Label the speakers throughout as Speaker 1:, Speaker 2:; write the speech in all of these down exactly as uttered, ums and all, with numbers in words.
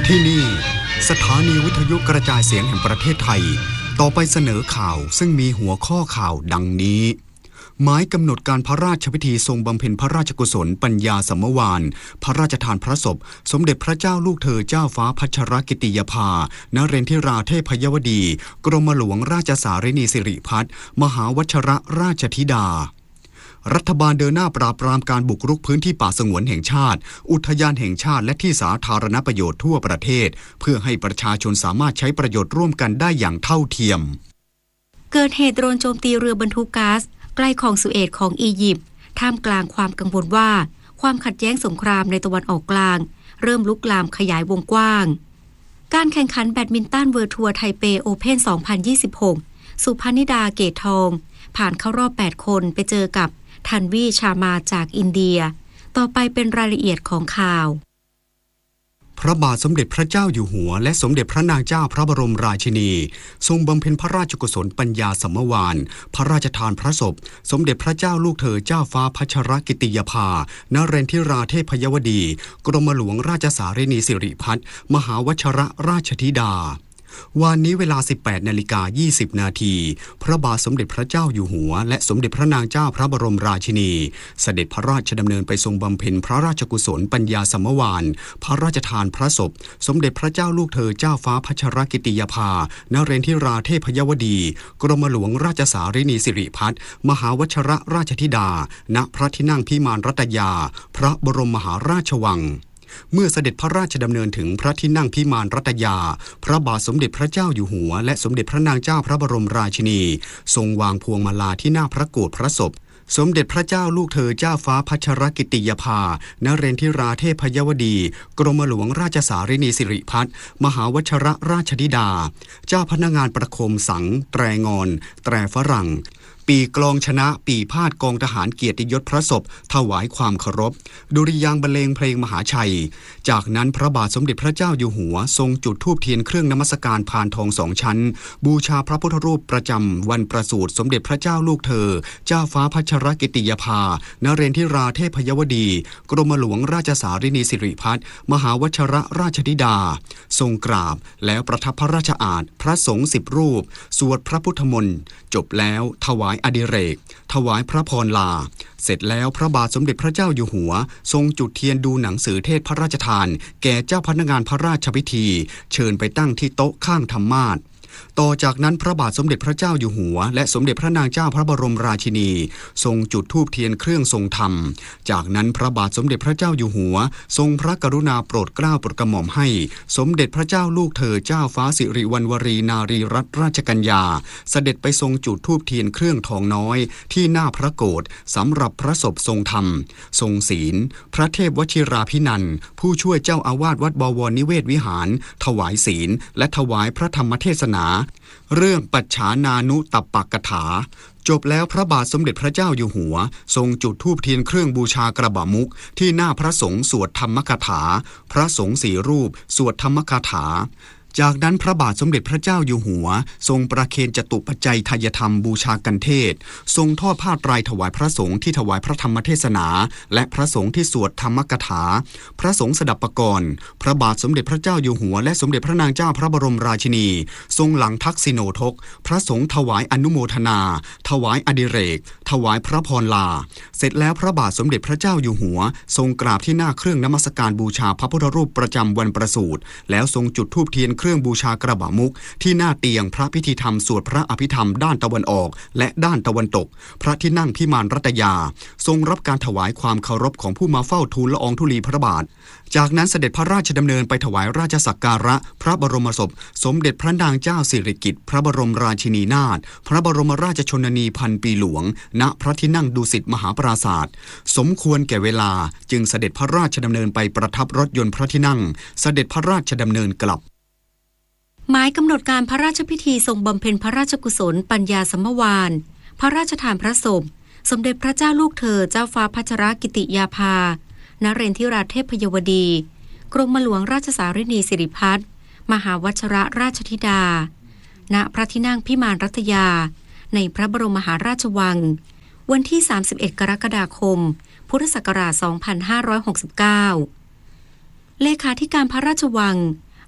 Speaker 1: ที่นี่สถานีวิทยุกระจายเสียงแห่งประเทศไทยต่อไปเสนอข่าวซึ่งมีหัวข้อข่าวดังนี้หมายกำหนดการพระราชพิธีทรงบำเพ็ญพระราชกุศลปัญญาสัมมวานพระราชทานพระศพสมเด็จพระเจ้าลูกเธอเจ้าฟ้าพัชรกิติยภานเรนทิราเทพยวดีกรมหลวงราชสารินีสิริพัฒน์มหาวชรราชธิดารัฐบาลเดินหน้าปราบปรามการบุกรุกพื้นที่ป่าสงวนแห่งชาติอุทยานแห่งชาติและที่สาธารณประโยชน์ทั่วประเทศเพื่อให้ประชาชนสามารถใช้ประโยชน์ร่วมกันได้อย่างเท่าเทียม
Speaker 2: เกิดเหตุโดรนโจมตีเรือบรรทุกก๊าซใกล้คลองสุเอตของอียิปต์ท่ามกลางความกังวลว่าความขัดแย้งสงครามในตะวันออกกลางเริ่มลุกลามขยายวงกว้างการแข่งขันแบดมินตันเวิลด์ทัวร์ไทเปโอเพ่น สองพันยี่สิบหก สุพนิดาเกตทองผ่านเข้ารอบแปดคนไปเจอกับทันวีชามาจากอินเดียต่อไปเป็นรายละเอียดของข่าว
Speaker 1: พระบาทสมเด็จพระเจ้าอยู่หัวและสมเด็จพระนางเจ้าพระบรมราชินีทรงบำเพ็ญพระราชกุศลปัญญาสัมมวานพระราชทานพระศพสมเด็จพระเจ้าลูกเธอเจ้าฟ้าพัชรกิติยภานเรนทิราเทพยวดีกรมหลวงราชสารินีสิริพัฒน์มหาวชรราชธิดาวันนี้เวลา สิบแปดนาฬิกายี่สิบนาทีพระบาทสมเด็จพระเจ้าอยู่หัวและสมเด็จพระนางเจ้าพระบรมราชินีเสด็จพระราชดำเนินไปทรงบำเพ็ญพระราชกุศลปัญญาสัมมวานพระราชทานพระศพสมเด็จพระเจ้าลูกเธอเจ้าฟ้าพัชรกิติยภานเรนทิราเทพยวดีกรมหลวงราชสารินีสิริพัฒน์มหาวชรราชธิดาณพระที่นั่งพิมานรัตยาพระบรมมหาราชวังเมื่อเสด็จพระราชดำเนินถึงพระที่นั่งพิมานรัตยาพระบาทสมเด็จพระเจ้าอยู่หัวและสมเด็จพระนางเจ้าพระบรมราชินีทรงวางพวงมาลาที่หน้าพระโกฐพระศพสมเด็จพระเจ้าลูกเธอเจ้าฟ้าพัชรกิติยภานเรนทิราเทพยวดีกรมหลวงราชสารินีสิริพัฒน์มหาวชรราชธิดาเจ้าพนักงานประโคมสังแตรงอนแตรฝรั่งปีกลองชนะปีพาดกองทหารเกียรติยศพระศพถวายความเคารพดุริยางค์บรรเลงเพลงมหาชัยจากนั้นพระบาทสมเด็จพระเจ้าอยู่หัวทรงจุดธูปเทียนเครื่องนมัสการพานทองสองชั้นบูชาพระพุทธรูปประจำวันประสูติสมเด็จพระเจ้าลูกเธอเจ้าฟ้าพัชรกิติยภานเรนทิราเทพยวดีกรมหลวงราชสารินีสิริพัฒน์มหาวชรราชธิดาทรงกราบแล้วประทับพระราชอาสน์พระสงฆ์สิบรูปสวดพระพุทธมนต์จบแล้วถวายอดิเรกถวายพระพรลาเสร็จแล้วพระบาทสมเด็จพระเจ้าอยู่หัวทรงจุดเทียนดูหนังสือเทศพระราชทานแก่เจ้าพนักงานพระราชพิธีเชิญไปตั้งที่โต๊ะข้างธรรมาสน์ต่อจากนั้นพระบาทสมเด็จพระเจ้าอยู่หัวและสมเด็จพระนางเจ้าพระบรมราชินีทรงจุดธูปเทียนเครื่องทรงธรรมจากนั้นพระบาทสมเด็จพระเจ้าอยู่หัวทรงพระกรุณาโปรดเกล้าโปรดกระหม่อมให้สมเด็จพระเจ้าลูกเธอเจ้าฟ้าสิริวัณวรีนารีรัตนราชกัญญาเสด็จไปทรงจุดธูปเทียนเครื่องทองน้อยที่หน้าพระโกฐสำหรับพระศพทรงธรรมทรงศีลพระเทพวชิราภินันท์ผู้ช่วยเจ้าอาวาสวัดบวรนิเวศวิหารถวายศีลและถวายพระธรรมเทศนาเรื่องปัจฉานานุตปกถาจบแล้วพระบาทสมเด็จพระเจ้าอยู่หัวทรงจุดธูปเทียนเครื่องบูชากระบะมุกที่หน้าพระสงฆ์สวดธรรมคาถาพระสงฆ์สี่รูปสวดธรรมคาถาจากนั้นพระบาทสมเด็จพระเจ้าอยู่หัวทรงประเคนจตุปัจจัยทายธรรมบูชากันเทศทรงทอดผ้าไตรถวายพระสงฆ์ที่ถวายพระธรรมเทศนาและพระสงฆ์ที่สวดธรรมกถาพระสงฆ์สดับปกรณ์พระบาทสมเด็จพระเจ้าอยู่หัวและสมเด็จพระนางเจ้าพระบรมราชินีทรงหลังทักษิโนทกพระสงฆ์ถวายอนุโมทนาถวายอดิเรกถวายพระพรลาเสร็จแล้วพระบาทสมเด็จพระเจ้าอยู่หัวทรงกราบที่หน้าเครื่องนมัสการบูชาพระพุทธรูปประจำวันประสูติแล้วทรงจุดธูปเทียนเครื่องบูชากระบะมุกที่หน้าเตียงพระพิธีธรรมสวดพระอภิธรรมด้านตะวันออกและด้านตะวันตกพระที่นั่งพิมานรัตยาทรงรับการถวายความเคารพของผู้มาเฝ้าทูลละอองธุลีพระบาทจากนั้นเสด็จพระราชดำเนินไปถวายราชสักการะพระบรมศพสมเด็จพระนางเจ้าสิริกิติ์พระบรมราชินีนาถพระบรมราชชนนีพันปีหลวงณพระที่นั่งดุสิตมหาปราสาทสมควรแก่เวลาจึงเสด็จพระราชดำเนินไปประทับรถยนต์พระที่นั่งเสด็จพระราชดำเนินกลับ
Speaker 2: หมายกำหนดการพระราชพิธีทรงบำเพ็ญพระราชกุศลปัญญาสัมมวานพระราชทานพระศพสมเด็จพระเจ้าลูกเธอเจ้าฟ้าพัชรกิติยาภานเรนทิราเทพยวดีกรมหลวงราชสารินีสิริพัฒน์มหาวชรราชธิดาณพระที่นั่งพิมานรัตยาในพระบรมมหาราชวังวันที่สามสิบเอ็ดกรกฎาคมพุทธศักราชสองพันห้าร้อยหกสิบเก้าเลขาธิการพระราชวัง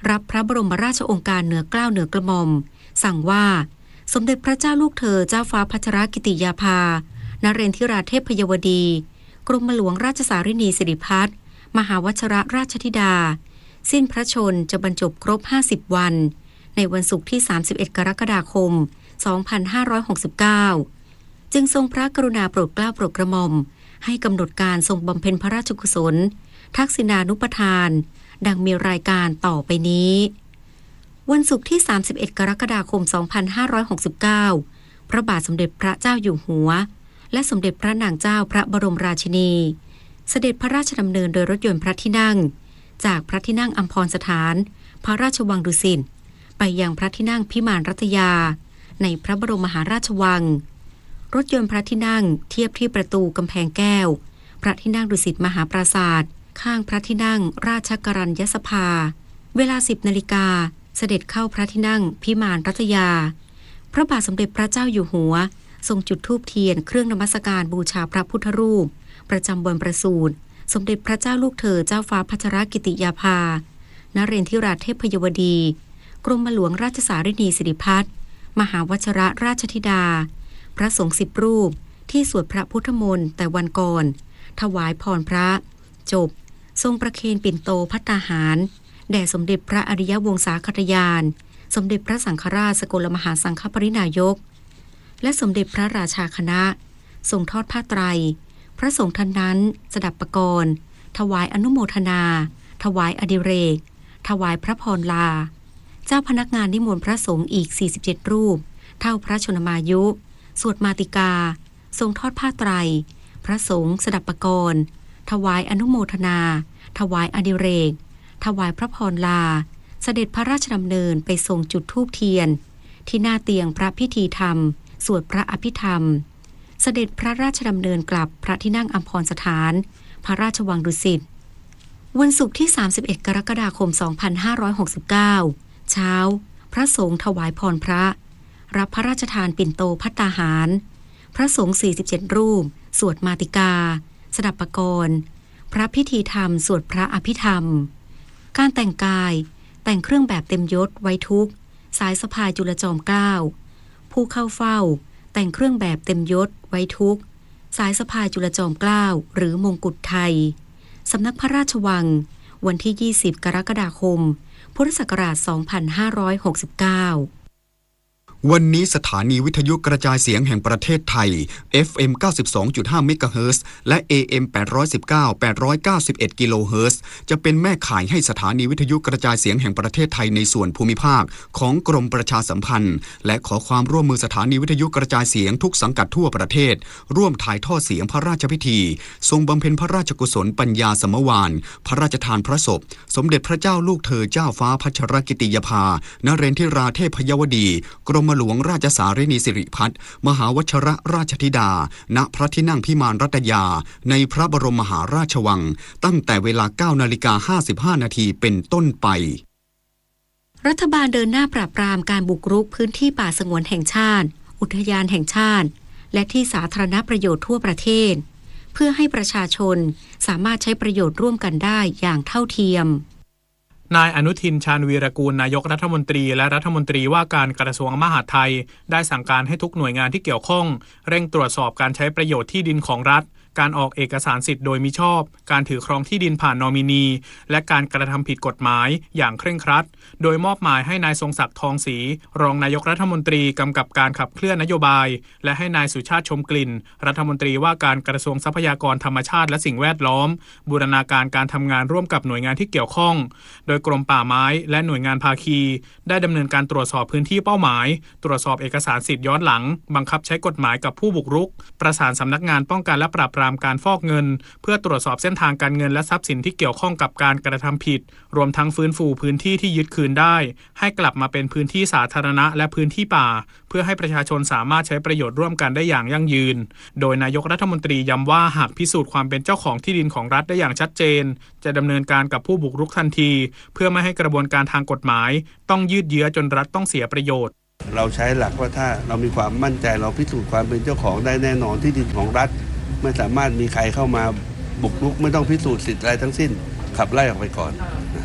Speaker 2: รับพระบรมราชโองการเหนือเกล้าเหนือกระหม่อมสั่งว่าสมเด็จพระเจ้าลูกเธอเจ้าฟ้าพัชรกิติยาภานเรนทิราเทพพยวดีกรมหลวงราชสารินีสิริพัฒน์มหาวชิรราชธิดาสิ้นพระชนจะบรรจบครบห้าสิบวันในวันศุกร์ที่สามสิบเอ็ดกรกฎาคมสองพันห้าร้อยหกสิบเก้าจึงทรงพระกรุณาโปรดเกล้าโปรดกระหม่อมให้กำหนดการทรงบำเพ็ญพระราชกุศลทักษิณานุปทานดังมีรายการต่อไปนี้วันศุกร์ที่สามสิบเอ็ดกรกฎาคมสองพันห้าร้อยหกสิบเก้าพระบาทสมเด็จพระเจ้าอยู่หัวและสมเด็จพระนางเจ้าพระบรมราชินีเสด็จพระราชดำเนินโดยรถยนต์พระที่นั่งจากพระที่นั่งอัมพรสถานพระราชวังดุสิตไปยังพระที่นั่งพิมานรัตยาในพระบรมมหาราชวังรถยนต์พระที่นั่งเทียบที่ประตูกำแพงแก้วพระที่นั่งดุสิตมหาปราสาทข้างพระที่นั่งราชกรัญยสภาเวลาสิบนาฬิกาเสด็จเข้าพระที่นั่งพิมานรัตยาพระบาทสมเด็จพระเจ้าอยู่หัวทรงจุดธูปเทียนเครื่องนมัสการบูชาพระพุทธรูปประจำวันประสูติสมเด็จพระเจ้าลูกเธอเจ้าฟ้าพัชรกิติยาภานเรนทิราเทพพยวดีกรมหลวงราชสารินีสิริพัฒน์มหาวชิรราชธิดาพระสงฆ์สิบรูปที่สวดพระพุทธมนต์แต่วันก่อนถวายพรพระจบทรงประเคนปิ่นโตภัตตาหารแด่สมเด็จพระอริยวงศาคตยานสมเด็จพระสังฆราชสกลมหาสังฆปรินายกและสมเด็จพระราชาคณะทรงทอดผ้าไตรพระสงฆ์ท่านนั้นสดับประกรณ์ถวายอนุโมทนาถวายอดิเรกถวายพระพรลาเจ้าพนักงานนิมนต์พระสงฆ์อีกสี่สิบเจ็ดรูปเท่าพระชนมายุสวดมาติกาทรงทอดผ้าไตรพระสงฆ์สดับประกรณ์ถวายอนุโมทนาถวายอดิเรกถวายพระพรลาเสด็จพระราชดำเนินไปทรงจุดธูปเทียนที่หน้าเตียงพระพิธีธรรมสวดพระอภิธรรมเสด็จพระราชดำเนินกลับพระที่นั่งอัมพรสถานพระราชวังดุสิตวันศุกร์ที่สามสิบเอ็ดกรกฎาคมสองพันห้าร้อยหกสิบเก้าเช้าพระสงฆ์ถวายพรพระรับพระราชทานปิ่นโตภัตตาหารพระสงฆ์สี่สิบเจ็ดรูปสวดมาติกาสดับประกรณ์พระพิธีธรรมสวดพระอภิธรรมการแต่งกายแต่งเครื่องแบบเต็มยศไว้ทุกสายสะพายจุลจอมเกล้าผู้เข้าเฝ้าแต่งเครื่องแบบเต็มยศไว้ทุกสายสะพายจุลจอมเกล้าหรือมงกุฎไทยสำนักพระราชวังวันที่ยี่สิบกรกฎาคมพุทธศักราชสองพันห้าร้อยหกสิบเก้า
Speaker 1: วันนี้สถานีวิทยุกระจายเสียงแห่งประเทศไทย เอฟ เอ็ม เก้าสิบสองจุดห้า เมกะเฮิรตซ์ และ เอ เอ็ม แปดร้อยสิบเก้า แปดร้อยเก้าสิบเอ็ด กิโลเฮิรตซ์ จะเป็นแม่ข่ายให้สถานีวิทยุกระจายเสียงแห่งประเทศไทยในส่วนภูมิภาคของกรมประชาสัมพันธ์และขอความร่วมมือสถานีวิทยุกระจายเสียงทุกสังกัดทั่วประเทศร่วมถ่ายทอดเสียงพระราชพิธีทรงบำเพ็ญพระราชกุศลปัญญาสมวานพระราชทานพระศพสมเด็จพระเจ้าลูกเธอเจ้าฟ้าพัชรกิติยาภานเรนทิราเทพพยวดีกรมหลวงราชสารินีสิริพัฒน์มหาวชิรราชธิดาณพระที่นั่งพิมานรัตยาในพระบรมมหาราชวังตั้งแต่เวลา เก้านาฬิกาห้าสิบห้า นาทีเป็นต้นไป
Speaker 2: รัฐบาลเดินหน้าปราบปรามการบุกรุกพื้นที่ป่าสงวนแห่งชาติอุทยานแห่งชาติและที่สาธารณประโยชน์ทั่วประเทศเพื่อให้ประชาชนสามารถใช้ประโยชน์ร่วมกันได้อย่างเท่าเทียม
Speaker 3: นายอนุทินชาญวีรกูลนายกรัฐมนตรีและรัฐมนตรีว่าการกระทรวงมหาดไทยได้สั่งการให้ทุกหน่วยงานที่เกี่ยวข้องเร่งตรวจสอบการใช้ประโยชน์ที่ดินของรัฐการออกเอกสารสิทธิ์โดยมิชอบการถือครองที่ดินผ่านนอมินีและการกระทำผิดกฎหมายอย่างเคร่งครัดโดยมอบหมายให้นายทรงศักดิ์ทองศรีรองนายกรัฐมนตรีกำกับการขับเคลื่อนนโยบายและให้นายสุชาติชมกลิ่นรัฐมนตรีว่าการกระทรวงทรัพยากรธรรมชาติและสิ่งแวดล้อมบูรณาการการทำงานร่วมกับหน่วยงานที่เกี่ยวข้องโดยกรมป่าไม้และหน่วยงานภาคีได้ดำเนินการตรวจสอบพื้นที่เป้าหมายตรวจสอบเอกสารสิทธิ์ย้อนหลังบังคับใช้กฎหมายกับผู้บุกรุกประสานสำนักงานป้องกันและปราบปรามการฟอกเงินเพื่อตรวจสอบเส้นทางการเงินและทรัพย์สินที่เกี่ยวข้องกับการกระทำผิดรวมทั้งฟื้นฟูพื้นที่ที่ยึดคืนได้ให้กลับมาเป็นพื้นที่สาธารณะและพื้นที่ป่าเพื่อให้ประชาชนสามารถใช้ประโยชน์ร่วมกันได้อย่างยั่งยืนโดยนายกรัฐมนตรีย้ำว่าหากพิสูจน์ความเป็นเจ้าของที่ดินของรัฐได้อย่างชัดเจนจะดำเนินการกับผู้บุกรุกทันทีเพื่อไม่ให้กระบวนการทางกฎหมายต้องยืดเยื้อจนรัฐต้องเสียประโยชน์
Speaker 4: เราใช้หลักว่าถ้าเรามีความมั่นใจเราพิสูจน์ความเป็นเจ้าของได้แน่นอนที่ดินของรัฐไม่สามารถมีใครเข้ามาบุกรุกไม่ต้องพิสูจน์สิทธิ์อะไรทั้งสิ้นขับไล่ออกไปก่อน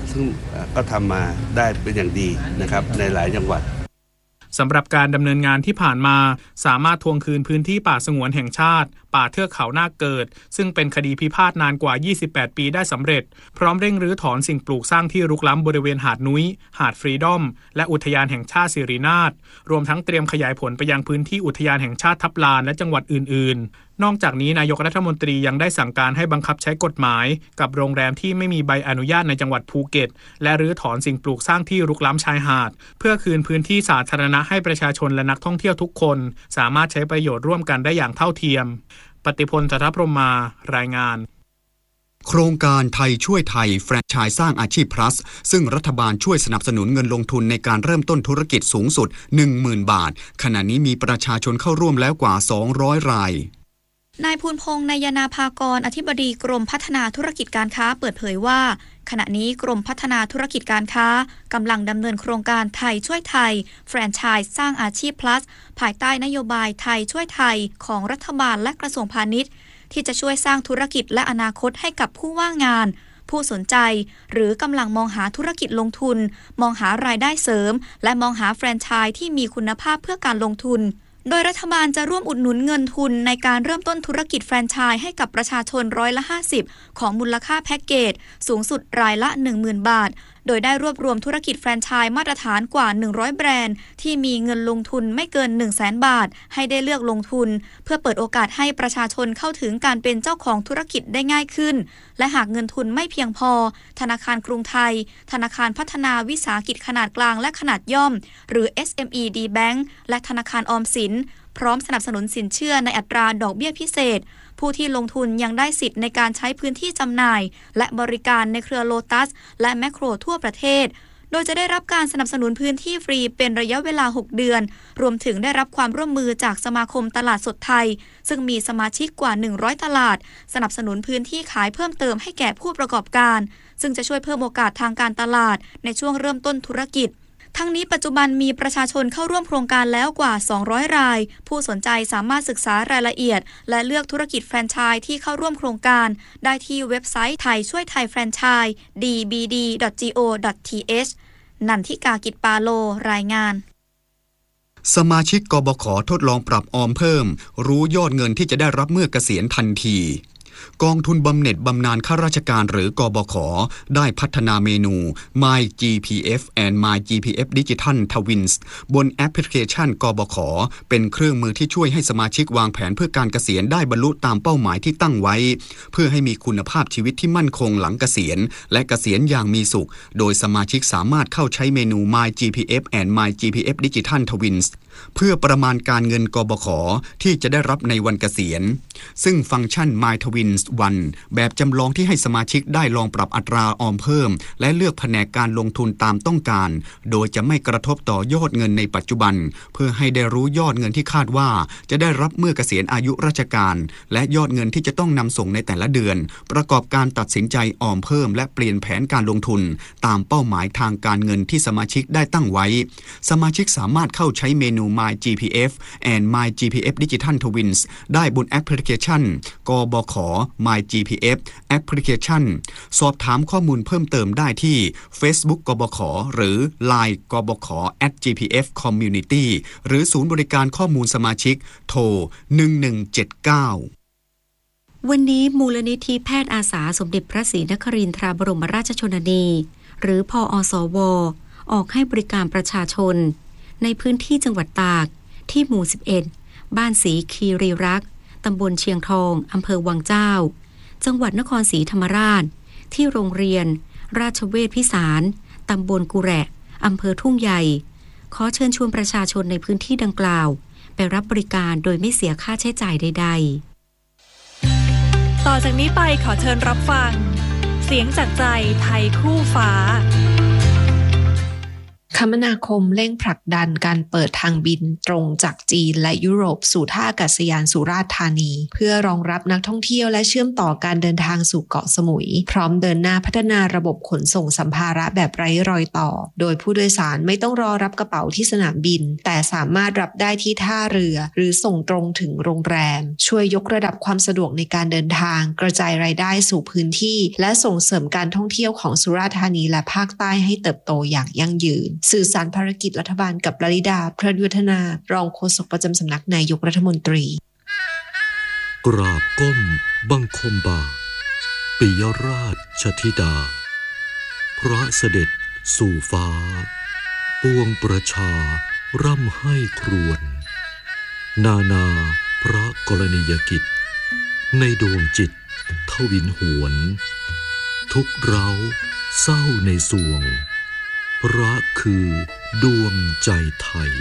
Speaker 4: ซึ่งก็ทำมาได้เป็นอย่างดีนะครับในหลายจังหวัด
Speaker 3: สำหรับการดำเนินงานที่ผ่านมาสามารถทวงคืนพื้นที่ป่าสงวนแห่งชาติป่าเทือกเขานาคเกิดซึ่งเป็นคดีพิพาทนานกว่ายี่สิบแปดปีได้สำเร็จพร้อมเร่งรื้อถอนสิ่งปลูกสร้างที่รุกล้ำบริเวณหาดนุ้ยหาดฟรีดอมและอุทยานแห่งชาติสิรินาถรวมทั้งเตรียมขยายผลไปยังพื้นที่อุทยานแห่งชาติทับลานและจังหวัดอื่นๆนอกจากนี้นายกรัฐมนตรียังได้สั่งการให้บังคับใช้กฎหมายกับโรงแรมที่ไม่มีใบอนุญาตในจังหวัดภูเก็ตและรื้อถอนสิ่งปลูกสร้างที่รุกล้ำชายหาดเพื่อคืนพื้นที่สาธารณะให้ประชาชนและนักท่องเที่ยวทุกคนสามารถใช้ประโยชน์ร่วมกันได้อย่างเท่าเทียมปฏิพล สัทธพรหมารายงาน
Speaker 1: โครงการไทยช่วยไทยแฟรนไชส์สร้างอาชีพ plus ซึ่งรัฐบาลช่วยสนับสนุนเงินลงทุนในการเริ่มต้นธุรกิจสูงสุด หนึ่งหมื่น บาทขณะนี้มีประชาชนเข้าร่วมแล้วกว่าสองร้อยราย
Speaker 5: นายภูลพงษ์นายนาภากรอธิบดีกรมพัฒนาธุรกิจการค้าเปิดเผยว่าขณะนี้กรมพัฒนาธุรกิจการค้ากำลังดำเนินโครงการไทยช่วยไทยแฟรนไชส์สร้างอาชีพ plus ภายใต้นโยบายไทยช่วยไทยของรัฐบาลและกระทรวงพาณิชย์ที่จะช่วยสร้างธุรกิจและอนาคตให้กับผู้ว่างงานผู้สนใจหรือกำลังมองหาธุรกิจลงทุนมองหารายได้เสริมและมองหาแฟรนไชส์ที่มีคุณภาพเพื่อการลงทุนโดยรัฐบาลจะร่วมอุดหนุนเงินทุนในการเริ่มต้นธุรกิจแฟรนไชส์ให้กับประชาชนร้อยละห้าสิบของมูลค่าแพ็กเกจสูงสุดรายละ หนึ่งหมื่น บาทโดยได้รวบรวมธุรกิจแฟรนไชส์มาตรฐานกว่าหนึ่งร้อยแบรนด์ที่มีเงินลงทุนไม่เกิน หนึ่งแสน บาทให้ได้เลือกลงทุนเพื่อเปิดโอกาสให้ประชาชนเข้าถึงการเป็นเจ้าของธุรกิจได้ง่ายขึ้นและหากเงินทุนไม่เพียงพอธนาคารกรุงไทยธนาคารพัฒนาวิสาหกิจขนาดกลางและขนาดย่อมหรือ เอส เอ็ม อี ดี Bank และธนาคารออมสินพร้อมสนับสนุนสินเชื่อในอัตราดอกเบี้ยพิเศษผู้ที่ลงทุนยังได้สิทธิ์ในการใช้พื้นที่จำหน่ายและบริการในเครือโลตัสและแมคโครทั่วประเทศโดยจะได้รับการสนับสนุนพื้นที่ฟรีเป็นระยะเวลาหกเดือนรวมถึงได้รับความร่วมมือจากสมาคมตลาดสดไทยซึ่งมีสมาชิกกว่าหนึ่งร้อยตลาดสนับสนุนพื้นที่ขายเพิ่มเติมให้แก่ผู้ประกอบการซึ่งจะช่วยเพิ่มโอกาสทางการตลาดในช่วงเริ่มต้นธุรกิจทั้งนี้ปัจจุบันมีประชาชนเข้าร่วมโครงการแล้วกว่าสองร้อยรายผู้สนใจสามารถศึกษารายละเอียดและเลือกธุรกิจแฟรนไชส์ที่เข้าร่วมโครงการได้ที่เว็บไซต์ไทยช่วยไทยแฟรนไชส์ ดี บี ดี ดอท จี โอ ดอท ที เอช นันทิกากิจปาโลรายงาน
Speaker 1: สมาชิกกบข.ทดลองปรับออมเพิ่มรู้ยอดเงินที่จะได้รับเมื่อเกษียณทันทีกองทุนบำเหน็จบำนาญข้าราชการหรือกบข.ได้พัฒนาเมนู My จี พี เอฟ and My จี พี เอฟ Digital Twins บนแอปพลิเคชันกบข.เป็นเครื่องมือที่ช่วยให้สมาชิกวางแผนเพื่อการเกษียณได้บรรลุตามเป้าหมายที่ตั้งไว้เพื่อให้มีคุณภาพชีวิตที่มั่นคงหลังเกษียณและเกษียณอย่างมีสุขโดยสมาชิกสามารถเข้าใช้เมนู My จี พี เอฟ and My จี พี เอฟ Digital Twins เพื่อประมาณการเงินกบข.ที่จะได้รับในวันเกษียณซึ่งฟังก์ชัน My Twins วันแบบจำลองที่ให้สมาชิกได้ลองปรับอัตราออมเพิ่มและเลือกแผนกการลงทุนตามต้องการโดยจะไม่กระทบต่อยอดเงินในปัจจุบันเพื่อให้ได้รู้ยอดเงินที่คาดว่าจะได้รับเมื่อเกษียณอายุราชการและยอดเงินที่จะต้องนำส่งในแต่ละเดือนประกอบการตัดสินใจออมเพิ่มและเปลี่ยนแผนการลงทุนตามเป้าหมายทางการเงินที่สมาชิกได้ตั้งไว้สมาชิกสามารถเข้าใช้เมนู My จี พี เอฟ and My จี พี เอฟ Digital Twins ได้บนแอปพลิเคชันกบข. My จี พี เอฟ แอปพลิเคชันสอบถามข้อมูลเพิ่มเติมได้ที่ Facebook กบข.หรือ ไลน์ กบข. แอท จี พี เอฟ Community หรือศูนย์บริการข้อมูลสมาชิกโทรหนึ่งหนึ่งเจ็ดเก้า
Speaker 2: วันนี้มูลนิธิแพทย์อาสาสมเด็จพระศรีนครินทราบรมราชชนนีหรือพอสว.ออกให้บริการประชาชนในพื้นที่จังหวัดตากที่หมู่สิบเอ็ดบ้านศรีคีรีรักษ์ตำบลเชียงทองอำเภอวังเจ้าจังหวัดนครศรีธรรมราชที่โรงเรียนราชเวชพิสารตำบลกุแระอำเภอทุ่งใหญ่ขอเชิญชวนประชาชนในพื้นที่ดังกล่าวไปรับบริการโดยไม่เสียค่าใช้จ่ายใด
Speaker 6: ๆต่อจากนี้ไปขอเชิญรับฟังเสียงจากใจไทยคู่ฟ้า
Speaker 7: คมนาคมเร่งผลักดันการเปิดทางบินตรงจากจีนและยุโรปสู่ท่าอากาศยานสุราษฎร์ธานีเพื่อรองรับนักท่องเที่ยวและเชื่อมต่อการเดินทางสู่เกาะสมุยพร้อมเดินหน้าพัฒนาระบบขนส่งสัมภาระแบบไร้รอยต่อโดยผู้โดยสารไม่ต้องรอรับกระเป๋าที่สนามบินแต่สามารถรับได้ที่ท่าเรือหรือส่งตรงถึงโรงแรมช่วยยกระดับความสะดวกในการเดินทางกระจายรายได้สู่พื้นที่และส่งเสริมการท่องเที่ยวของสุราษฎร์ธานีและภาคใต้ให้เติบโตอย่างยั่งยืนสื่อสารภารกิจรัฐบาลกับลลิดาพระยุทธนารองโฆษกประจำสำนักนายกรัฐมนตรี
Speaker 8: กราบก้มบังคมบาทปิยราชธิดาพระเสด็จสู่ฟ้าปวงประชาร่ำให้ครวญนานาพระกรณียกิจในดวงจิตทวินหวนทุกเร้าเศร้าในสวงพระคือดวงใจไทย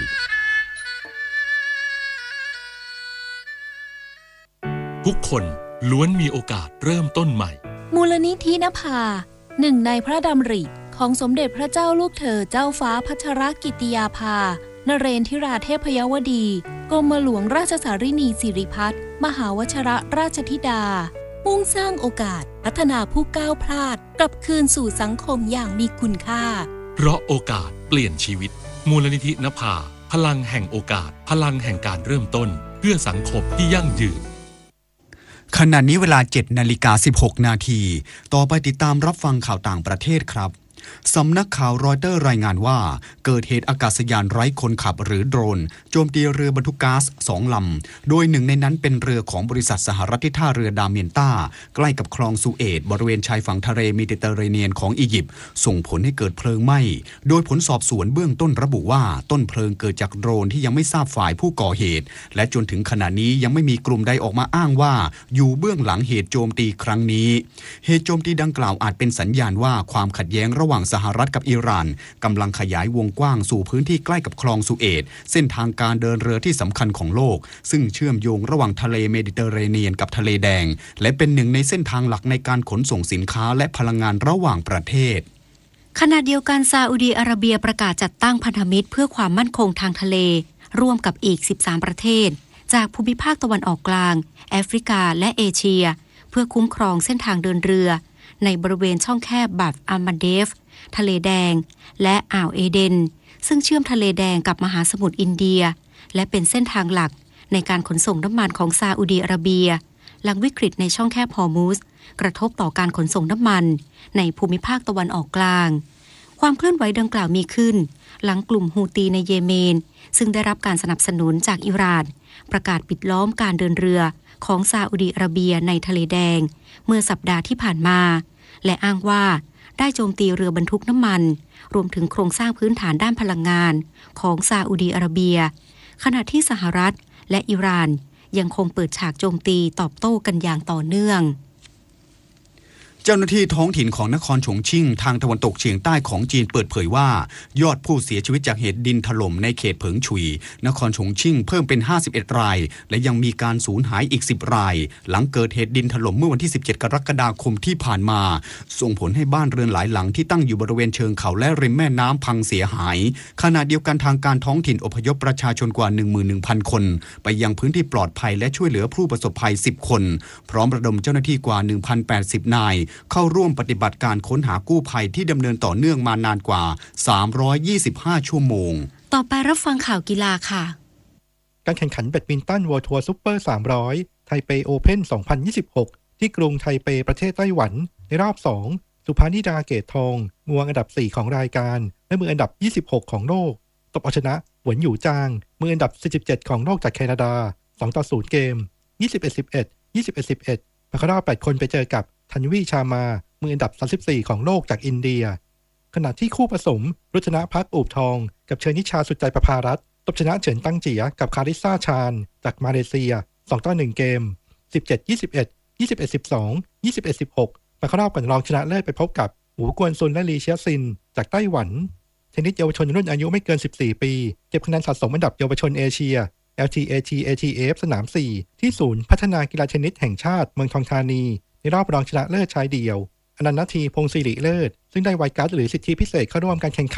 Speaker 9: ทุกคนล้วนมีโอกาสเริ่มต้นใหม่
Speaker 6: มูลนิธินภาหนึ่งในพระดำริของสมเด็จพระเจ้าลูกเธอเจ้าฟ้าพัชรกิติยาภานเรนทิราเทพยวดีกรมหลวงราชสารินีสิริพัฒน์มหาวชรราชธิดามุ่งสร้างโอกาสพัฒนาผู้ก้าวพลาดกลับคืนสู่สังคมอย่างมีคุณค่า
Speaker 9: เพราะโอกาสเปลี่ยนชีวิตมูลนิธินภาพลังแห่งโอกาสพลังแห่งการเริ่มต้นเพื่อสังคมที่ยั่งยืน
Speaker 1: ขณะนี้เวลา เจ็ดนาฬิกาสิบหกนาทีต่อไปติดตามรับฟังข่าวต่างประเทศครับสำนักข่าวรอยเตอร์รายงานว่าเกิดเหตุอากาศยานไร้คนขับหรือโดรนโจมตีเรือบรรทุกก๊าซสองลำโดยหนึ่งในนั้นเป็นเรือของบริษัทสหรัฐที่ท่าเรือดาเมียนตาใกล้กับคลองสุเอตบริเวณชายฝั่งทะเลเมดิเตอร์เรเนียนของอียิปต์ส่งผลให้เกิดเพลิงไหม้โดยผลสอบสวนเบื้องต้นระบุว่าต้นเพลิงเกิดจากโดรนที่ยังไม่ทราบฝ่ายผู้ก่อเหตุและจนถึงขณะนี้ยังไม่มีกลุ่มใดออกมาอ้างว่าอยู่เบื้องหลังเหตุโจมตีครั้งนี้เหตุโจมตีดังกล่าวอาจเป็นสัญญาณว่าความขัดแย้งระหว่างสหรัฐกับอิหร่านกำลังขยายวงกว้างสู่พื้นที่ใกล้กับคลองสุเอตเส้นทางการเดินเรือที่สำคัญของโลกซึ่งเชื่อมโยงระหว่างทะเลเมดิเตอร์เรเนียนกับทะเลแดงและเป็นหนึ่งในเส้นทางหลักในการขนส่งสินค้าและพลังงานระหว่างประเทศ
Speaker 2: ขณะเดียวกันซาอุดีอาระเบียประกาศจัดตั้งพันธมิตรเพื่อความมั่นคงทางทะเลร่วมกับอีกสิบสามประเทศจากภูมิภาคตะวันออกกลางแอฟริกาและเอเชียเพื่อคุ้มครองเส้นทางเดินเรือในบริเวณช่องแคบบับอัลมันเดฟทะเลแดงและอ่าวเอเดนซึ่งเชื่อมทะเลแดงกับมหาสมุทรอินเดียและเป็นเส้นทางหลักในการขนส่งน้ำมันของซาอุดีอาระเบียหลังวิกฤตในช่องแคบฮอร์มุซกระทบต่อการขนส่งน้ำมันในภูมิภาคตะวันออกกลางความเคลื่อนไหวดังกล่าวมีขึ้นหลังกลุ่มฮูตีในเยเมนซึ่งได้รับการสนับสนุนจากอิหร่านประกาศปิดล้อมการเดินเรือของซาอุดีอาระเบียในทะเลแดงเมื่อสัปดาห์ที่ผ่านมาและอ้างว่าได้โจมตีเรือบรรทุกน้ำมันรวมถึงโครงสร้างพื้นฐานด้านพลังงานของซาอุดีอาระเบียขณะที่สหรัฐและอิหร่านยังคงเปิดฉากโจมตีตอบโต้กันอย่างต่อเนื่อง
Speaker 1: เจ้าหน้าที่ท้องถิ่นของนครฉงชิ่งทางตะวันตกเฉียงใต้ของจีนเปิดเผยว่ายอดผู้เสียชีวิตจากเหตุดินถล่มในเขตเผิงฉุยนครฉงชิ่งเพิ่มเป็นห้าสิบเอ็ดรายและยังมีการสูญหายอีกสิบรายหลังเกิดเหตุดินถล่มเมื่อวันที่สิบเจ็ดกรกฎาคมที่ผ่านมาส่งผลให้บ้านเรือนหลายหลังที่ตั้งอยู่บริเวณเชิงเขาและริมแม่น้ำพังเสียหายขณะเดียวกันทางการท้องถิ่นอพยพประชาชนกว่า หนึ่งหมื่นหนึ่งพัน คนไปยังพื้นที่ปลอดภัยและช่วยเหลือผู้ประสบภัยสิบคนพร้อมระดมเจ้าหน้าที่กว่า หนึ่งพันแปดสิบ นายเข้าร่วมปฏิบัติการค้นหากู้ภัยที่ดำเนินต่อเนื่องมานานกว่าสามร้อยยี่สิบห้าชั่วโมง
Speaker 2: ต่อไปรับฟังข่าวกีฬาค่ะ
Speaker 10: การแข่งขันแบดมินตัน World Tour Super สามร้อยไทเปโอเพ่นสองพันยี่สิบหกที่กรุงไทเปประเทศไต้หวันในรอบสองสุภานิดาเกตทองมืออันดับสี่ของรายการและมืออันดับยี่สิบหกของโลกตบเอาชนะหวนหยู่จางมืออันดับสี่สิบเจ็ดของโลกจากแคนาดาสองต่อศูนย์เกม ยี่สิบเอ็ด สิบเอ็ด ยี่สิบเอ็ด สิบเอ็ดมาเข้ารอบแปดคนไปเจอกับธัญวีชามามืออันดับสามสิบสี่ของโลกจากอินเดียขณะที่คู่ผสมรุชนะพักอูบทองกับเชิญนิชาสุดใจประภารัตน์ตบชนะเฉินตั้งเจียกับคาริซ่าชานจากมาเลเซียสองต่อหนึ่งเกม สิบเจ็ด ยี่สิบเอ็ด ยี่สิบเอ็ด สิบสอง ยี่สิบเอ็ด สิบหกมาเข้ารอบก่อนรองชนะเลิศไปพบกับหูกวนซุนและลีเชียซินจากไต้หวันเทนนิสเยาวชนรุ่นอายุไม่เกินสิบสี่ปีเก็บคะแนนสะสมอันดับเยาวชนเอเชีย แอล ที เอ ที เอ ที เอฟ สนามสี่ที่ศูนย์พัฒนากีฬาเทนนิสแห่งชาติเมืองทองธานีในรอบรองชนะเลิศชายเดี่ยวอนันต์ ทีพงศิริเลิศซึ่งได้ไวการ์ดหรือสิทธิพิเศษเข้าร่วมการแข่งขัน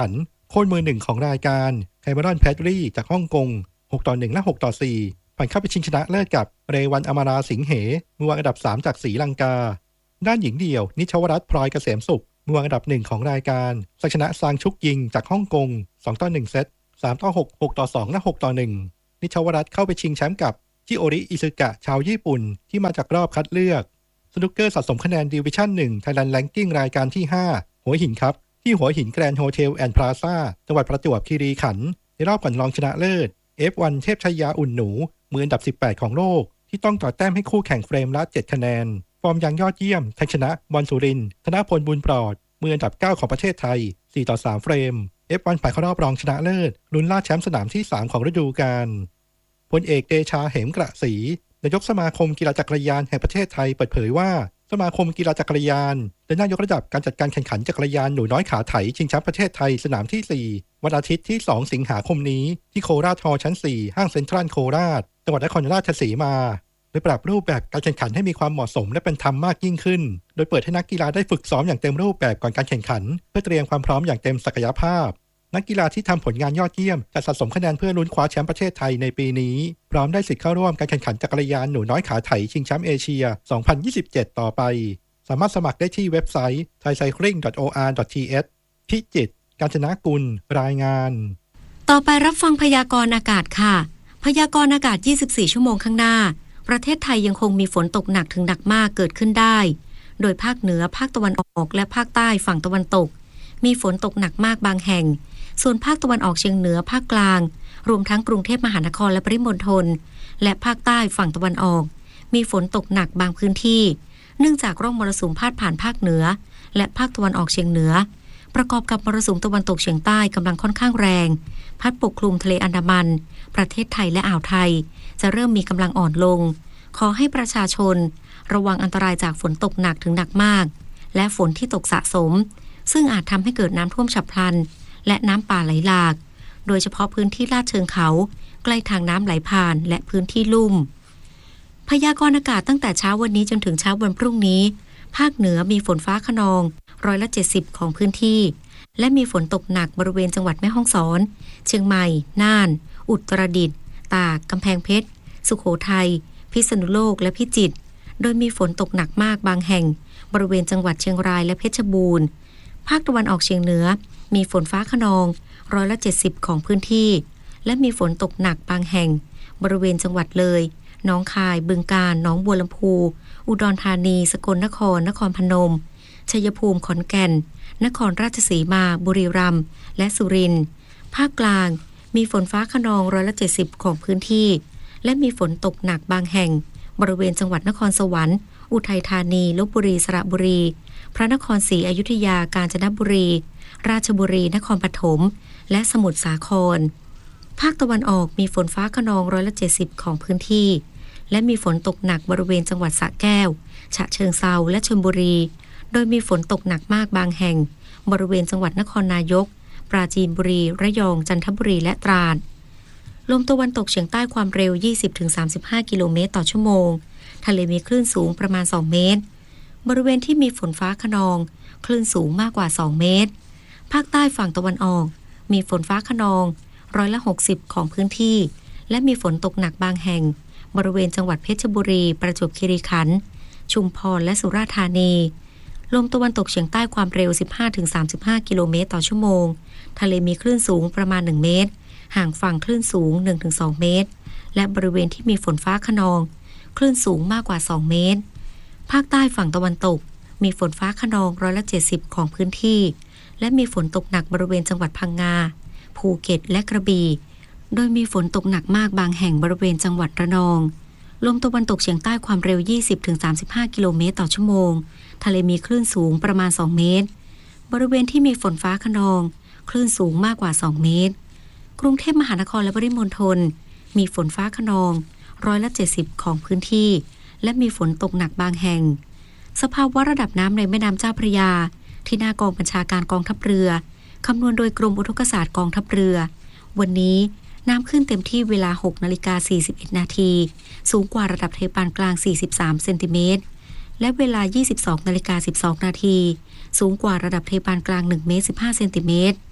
Speaker 10: โค่นมือหนึ่งของรายการไคมารอนแพดรีจากฮ่องกงหกต่อหนึ่งและหกต่อสี่ผ่านเข้าไปชิงชนะเลิศกับเรวันอมาราสิงเหมือวางอันดับสามจากศรีลังกาด้านหญิงเดี่ยวนิชวรัตน์พลอยเกษมสุขมือวางอันดับหนึ่งของรายการชนะซางชุกยิงจากฮ่องกงสองต่อหนึ่งเซตสามต่อหก หกต่อสองและหกต่อหนึ่งนิชวรัตน์เข้าไปชิงแชมป์กับจิโอริอิซึกะชาวญี่ปุ่นที่มาจากรอบคัดเลือกสนุกเกอร์สะสมคะแนนดิวิชั่นหนึ่ง Thailand Ranking รายการที่ห้าหัวหินครับที่หัวหินแกรนด์โฮเทลแอนด์พลาซ่าจังหวัดประจวบคีรีขันธ์ในรอบก่อนรองชนะเลิศ เอฟ วัน เทพชยาอุ่นหนูมืออันดับสิบแปดของโลกที่ต้องต่อแต้มให้คู่แข่งเฟรมละเจ็ดคะแนนฟอร์มยังยอดเยี่ยมแทงชนะบอลสุรินทร์ธนพลบุญปลอดมืออันดับเก้าของประเทศไทยสี่ต่อสามเฟรม เอฟ วัน ผ่านเข้ารอบรองชนะเลิศลุ้นล่าแชมป์สนามที่สามของฤดูกาลพลเอกเดชาเหมกระศรีนายกสมาคมกีฬาจักรยานแห่งประเทศไทยเปิดเผยว่าสมาคมกีฬาจักรยานเดินหน้ายกระดับการจัดการแข่งขันจักรยานหนูน้อยขาไถชิงแชมป์ประเทศไทยสนามที่สี่วันอาทิตย์ที่สองสิงหาคมนี้ที่โคราชฮอลล์ชั้นสี่ห้างเซ็นทรัลโคราชจังหวัดนครราชสีมาโดยปรับรูปแบบการแข่งขันให้มีความเหมาะสมและเป็นธรรมมากยิ่งขึ้นโดยเปิดให้นักกีฬาได้ฝึกซ้อมอย่างเต็มรูปแบบก่อนการแข่งขันเพื่อเตรียมความพร้อมอย่างเต็มศักยภาพนักกีฬาที่ทำผลงานยอดเยี่ยมจะสะสมคะแนนเพื่อลุ้นคว้าแชมป์ประเทศไทยในปีนี้พร้อมได้สิทธิ์เข้าร่วมการแข่งขันจักรยานหนูน้อยขาไถชิงแชมป์เอเชียสองพันยี่สิบเจ็ดต่อไปสามารถสมัครได้ที่เว็บไซต์ ไทยไซคลิง ดอท โอ อาร์ ดอท ที เอช พิจิตร กาญจนกุลรายงาน
Speaker 2: ต่อไปรับฟังพยากรณ์อากาศค่ะพยากรณ์อากาศยี่สิบสี่ชั่วโมงข้างหน้าประเทศไทยยังคงมีฝนตกหนักถึงหนักมากเกิดขึ้นได้โดยภาคเหนือภาคตะวันออกและภาคใต้ฝั่งตะวันตกมีฝนตกหนักมากบางแห่งส่วนภาคตะวันออกเฉียงเหนือภาคกลางรวมทั้งกรุงเทพมหานครและปริมณฑลและภาคใต้ฝั่งตะวันออกมีฝนตกหนักบางพื้นที่เนื่องจากร่องมรสุมพาดผ่านภาคเหนือและภาคตะวันออกเฉียงเหนือประกอบกับมรสุมตะวันตกเฉียงใต้กำลังค่อนข้างแรงพัดปกคลุมทะเลอันดามันประเทศไทยและอ่าวไทยจะเริ่มมีกำลังอ่อนลงขอให้ประชาชนระวังอันตรายจากฝนตกหนักถึงหนักมากและฝนที่ตกสะสมซึ่งอาจทำให้เกิดน้ำท่วมฉับพลันและน้ำป่าไหลหลากโดยเฉพาะพื้นที่ลาดเชิงเขาใกล้ทางน้ำไหลผ่านและพื้นที่ลุ่มพยากรณ์อากาศตั้งแต่เช้าวันนี้จนถึงเช้าวันพรุ่งนี้ภาคเหนือมีฝนฟ้าคะนองร้อยละเจ็ดสิบของพื้นที่และมีฝนตกหนักบริเวณจังหวัดแม่ฮ่องสอนเชียงใหม่น่านอุตรดิตถ์ตากกำแพงเพชรสุโขทัยพิษณุโลกและพิจิตรโดยมีฝนตกหนักมากบางแห่งบริเวณจังหวัดเชียงรายและเพชรบูรณ์ภาคตะวันออกเฉียงเหนือมีฝนฟ้าคะนองร้อยละเจ็ดสิบของพื้นที่และมีฝนตกหนักบางแห่งบริเวณจังหวัดเลยหนองคายบึงกาฬหนองบัวลำพูอุดรธานีสกลนครนครพนมชัยภูมิขอนแก่นนครราชสีมาบุรีรัมย์และสุรินทร์ภาคกลางมีฝนฟ้าคะนองร้อยละเจ็ดสิบของพื้นที่และมีฝนตกหนักบางแห่งบริเวณจังหวัดนครสวรรค์อุทัยธานีลพบุรีสระบุรีพระนครศรีอยุธยากาญจนบุรีราชบุรีนครปฐมและสมุทรสาครภาคตะวันออกมีฝนฟ้าคะนองร้อยละเจ็ดสิบของพื้นที่และมีฝนตกหนักบริเวณจังหวัดสระแก้วฉะเชิงเทราและชลบุรีโดยมีฝนตกหนักมากบางแห่งบริเวณจังหวัดนครนายกปราจีนบุรีระยองจันทบุรีและตราดลมตะวันตกเฉียงใต้ความเร็ว ยี่สิบถึงสามสิบห้า กิโลเมตรต่อชั่วโมงทะเลมีคลื่นสูงประมาณสองเมตรบริเวณที่มีฝนฟ้าคะนองคลื่นสูงมากกว่าสองเมตรภาคใต้ฝั่งตะวันออกมีฝนฟ้าคะนองร้อยละหกสิบของพื้นที่และมีฝนตกหนักบางแห่งบริเวณจังหวัดเพชรบุรีประจวบคีรีขันธ์ชุมพรและสุราษฎร์ธานีลมตะวันตกเฉียงใต้ความเร็ว สิบห้าถึงสามสิบห้า กิโลเมตรต่อชั่วโมงทะเลมีคลื่นสูงประมาณหนึ่งเมตรห่างฝั่งคลื่นสูง หนึ่งถึงสอง เมตรและบริเวณที่มีฝนฟ้าคะนองคลื่นสูงมากกว่าสองเมตรภาคใต้ฝั่งตะวันตกมีฝนฟ้าคะนองร้อยละเจ็ดสิบของพื้นที่และมีฝนตกหนักบริเวณจังหวัดพังงาภูเก็ตและกระบี่โดยมีฝนตกหนักมากบางแห่งบริเวณจังหวัดระนองลมตะวันตกเฉียงใต้ความเร็ว ยี่สิบถึงสามสิบห้า กิโลเมตรต่อชั่วโมงทะเลมีคลื่นสูงประมาณสองเมตรบริเวณที่มีฝนฟ้าคะนองคลื่นสูงมากกว่าสองเมตรกรุงเทพมหานครและปริมณฑลมีฝนฟ้าคะนองร้อยละเจ็ดสิบของพื้นที่และมีฝนตกหนักบางแห่งสภาวะระดับน้ำในแม่น้ำเจ้าพระยาที่หน้ากองบัญชาการกองทัพเรือคำนวณโดยกรมอุทกศาสตร์กองทัพเรือวันนี้น้ำขึ้นเต็มที่เวลา หกนาฬิกาสี่สิบเอ็ดนาทีสูงกว่าระดับทะเลปานกลางสี่สิบสามเซนติเมตรและเวลา ยี่สิบสองนาฬิกาสิบสองนาทีสูงกว่าระดับทะเลปานกลางหนึ่งเมตรสิบห้าเซนติเมตร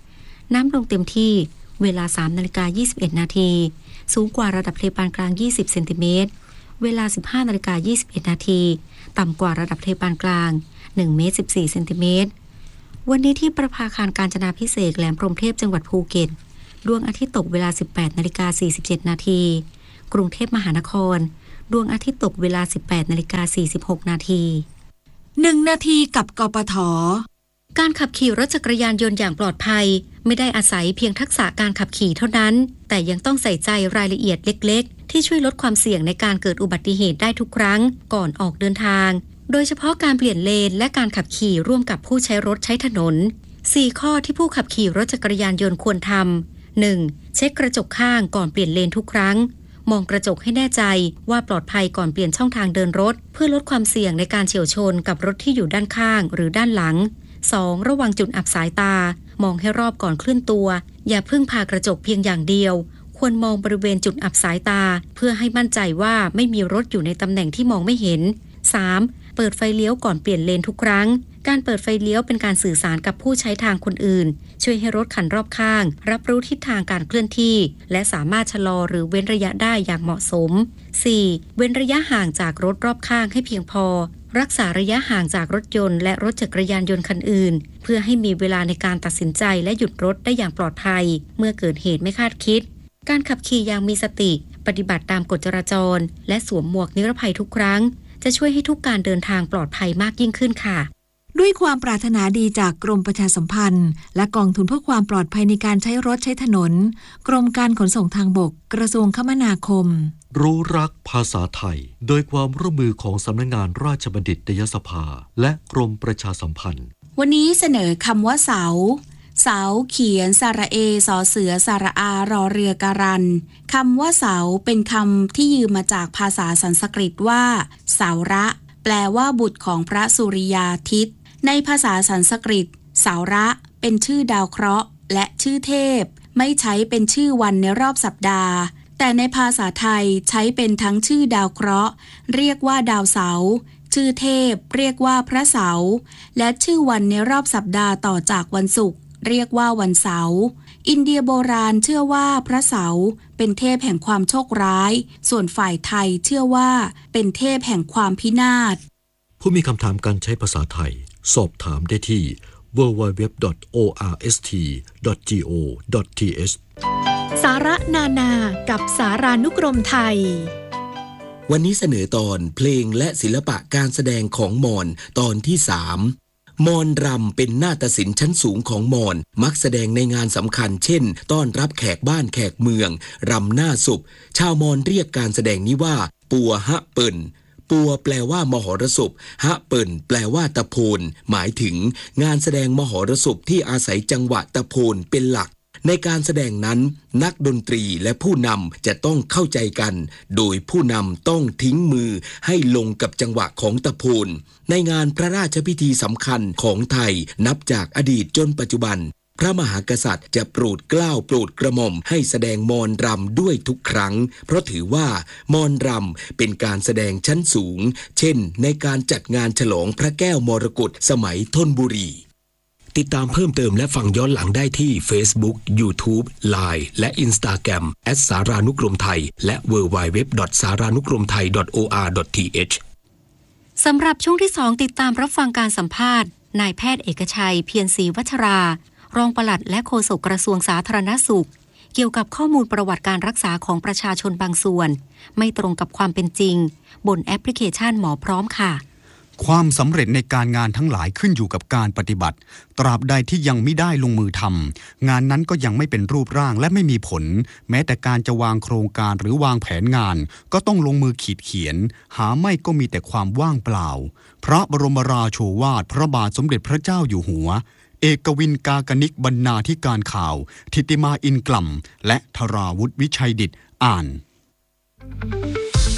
Speaker 2: น้ำลงเต็มที่เวลา สามนาฬิกายี่สิบเอ็ดนาทีสูงกว่าระดับทะเลปานกลางยี่สิบเซนติเมตรเวลา สิบห้านาฬิกายี่สิบเอ็ดนาทีต่ำกว่าระดับทะเลปานกลางหนึ่งเมตรสิบสี่เซนติเมตรวันนี้ที่ประภาคารกาญจนาภิเษกแหลมพรหมเทพจังหวัดภูเก็ตดวงอาทิตย์ตกเวลา สิบแปดนาฬิกาสี่สิบเจ็ดนาทีกรุงเทพมหานครดวงอาทิตย์ตกเวลา สิบแปดนาฬิกาสี่สิบหกนาที
Speaker 11: หนึ่งนาทีกับกปท.
Speaker 2: การขับขี่รถจักรยานยนต์อย่างปลอดภัยไม่ได้อาศัยเพียงทักษะการขับขี่เท่านั้นแต่ยังต้องใส่ใจรายละเอียดเล็กๆที่ช่วยลดความเสี่ยงในการเกิดอุบัติเหตุได้ทุกครั้งก่อนออกเดินทางโดยเฉพาะการเปลี่ยนเลนและการขับขี่ร่วมกับผู้ใช้รถใช้ถนนสี่ข้อที่ผู้ขับขี่รถจักรยานยนต์ควรทำ หนึ่ง เช็คกระจกข้างก่อนเปลี่ยนเลนทุกครั้งมองกระจกให้แน่ใจว่าปลอดภัยก่อนเปลี่ยนช่องทางเดินรถเพื่อลดความเสี่ยงในการเฉี่ยวชนกับรถที่อยู่ด้านข้างหรือด้านหลัง สอง ระวังจุดอับสายตามองให้รอบก่อนเคลื่อนตัวอย่าพึ่งพากระจกเพียงอย่างเดียวควรมองบริเวณจุดอับสายตาเพื่อให้มั่นใจว่าไม่มีรถอยู่ในตำแหน่งที่มองไม่เห็น สาม เปิดไฟเลี้ยวก่อนเปลี่ยนเลนทุกครั้งการเปิดไฟเลี้ยวเป็นการสื่อสารกับผู้ใช้ทางคนอื่นช่วยให้รถคันรอบข้างรับรู้ทิศทางการเคลื่อนที่และสามารถชะลอหรือเว้นระยะได้อย่างเหมาะสม สี่ เว้นระยะห่างจากรถรอบข้างให้เพียงพอรักษาระยะห่างจากรถยนต์และรถจักรยานยนต์คันอื่นเพื่อให้มีเวลาในการตัดสินใจและหยุดรถได้อย่างปลอดภัยเมื่อเกิดเหตุไม่คาดคิดการขับขี่อย่างมีสติปฏิบัติตามกฎจราจรและสวมหมวกนิรภัยทุกครั้งจะช่วยให้ทุกการเดินทางปลอดภัยมากยิ่งขึ้นค่ะ
Speaker 11: ด้วยความปรารถนาดีจากกรมประชาสัมพันธ์และกองทุนเพื่อความปลอดภัยในการใช้รถใช้ถนนกรมการขนส่งทางบกกระทรวงคมนาคม
Speaker 8: รู้รักภาษาไทยโดยความร่วมมือของสำนักงานราชบัณฑิตยสภาและกรมประชาสัมพันธ์
Speaker 11: วันนี้เสนอคำว่าเสาเสาเขียนสระเอสอเสือสระอารอเรือการันคำว่าเสาเป็นคำที่ยืมมาจากภาษาสันสกฤตว่าเสาระแปลว่าบุตรของพระสุริยาทิตย์ในภาษาสันสกฤตเสาระเป็นชื่อดาวเคราะห์และชื่อเทพไม่ใช้เป็นชื่อวันในรอบสัปดาห์แต่ในภาษาไทยใช้เป็นทั้งชื่อดาวเคราะห์เรียกว่าดาวเสาร์ชื่อเทพเรียกว่าพระเสาร์และชื่อวันในรอบสัปดาห์ต่อจากวันศุกร์เรียกว่าวันเสาร์อินเดียโบราณเชื่อว่าพระเสาร์เป็นเทพแห่งความโชคร้ายส่วนฝ่ายไทยเชื่อว่าเป็นเทพแห่งความพินาศ
Speaker 8: ผู้มีคำถามการใช้ภาษาไทยสอบถามได้ที่ ดับเบิลยู ดับเบิลยู ดับเบิลยู ดอท โอ อาร์ เอส ที ดอท จี โอ ดอท ที เอช
Speaker 12: สาระนานากับสารานุกรมไทย
Speaker 13: วันนี้เสนอตอนเพลงและศิลปะการแสดงของมอญตอนที่สามมอญรำเป็นนาฏศิลป์ชั้นสูงของมอญมักแสดงในงานสำคัญเช่นต้อนรับแขกบ้านแขกเมืองรำหน้าศพชาวมอญเรียกการแสดงนี้ว่าปัวฮะเปิ่นปัวแปลว่ามหรสพฮะเปิ่นแปลว่าตะโพนหมายถึงงานแสดงมหรสพที่อาศัยจังหวะตะโพนเป็นหลักในการแสดงนั้นนักดนตรีและผู้นำจะต้องเข้าใจกันโดยผู้นำต้องทิ้งมือให้ลงกับจังหวะของตะโพนในงานพระราชพิธีสำคัญของไทยนับจากอดีตจนปัจจุบันพระมหากษัตริย์จะโปรดเกล้าโปรดกระหม่อมให้แสดงมอญรำด้วยทุกครั้งเพราะถือว่ามอญรำเป็นการแสดงชั้นสูงเช่นในการจัดงานฉลองพระแก้วมรกตสมัยธนบุรีติดตามเพิ่มเติมและฟังย้อนหลังได้ที่ Facebook YouTube ไลน์ และ Instagram แอท สารานุกรมไทยและ ดับเบิลยู ดับเบิลยู ดับเบิลยู ดอท สารานุกรมไทย ดอท โอ อาร์ ดอท ที เอช
Speaker 2: สำหรับช่วงที่สองติดตามรับฟังการสัมภาษณ์นายแพทย์เอกชัยเพียรศรีวัชรารองปลัดและโฆษกกระทรวงสาธารณสุขเกี่ยวกับข้อมูลประวัติการรักษาของประชาชนบางส่วนไม่ตรงกับความเป็นจริงบนแอปพลิเคชันหมอพร้อมค่ะ
Speaker 1: ความสำเร็จในการงานทั้งหลายขึ้นอยู่กับการปฏิบัติตราบใดที่ยังไม่ได้ลงมือทำงานนั้นก็ยังไม่เป็นรูปร่างและไม่มีผลแม้แต่การจะวางโครงการหรือวางแผนงานก็ต้องลงมือขีดเขียนหาไม่ก็มีแต่ความว่างเปล่าพระบรมราโชวาทพระบาทสมเด็จพระเจ้าอยู่หัวเอกวินกากนิกบรรณาธิการข่าวทิติมาอินกล่ำและธราวุฒิวิชัยดิษฐ์อ่าน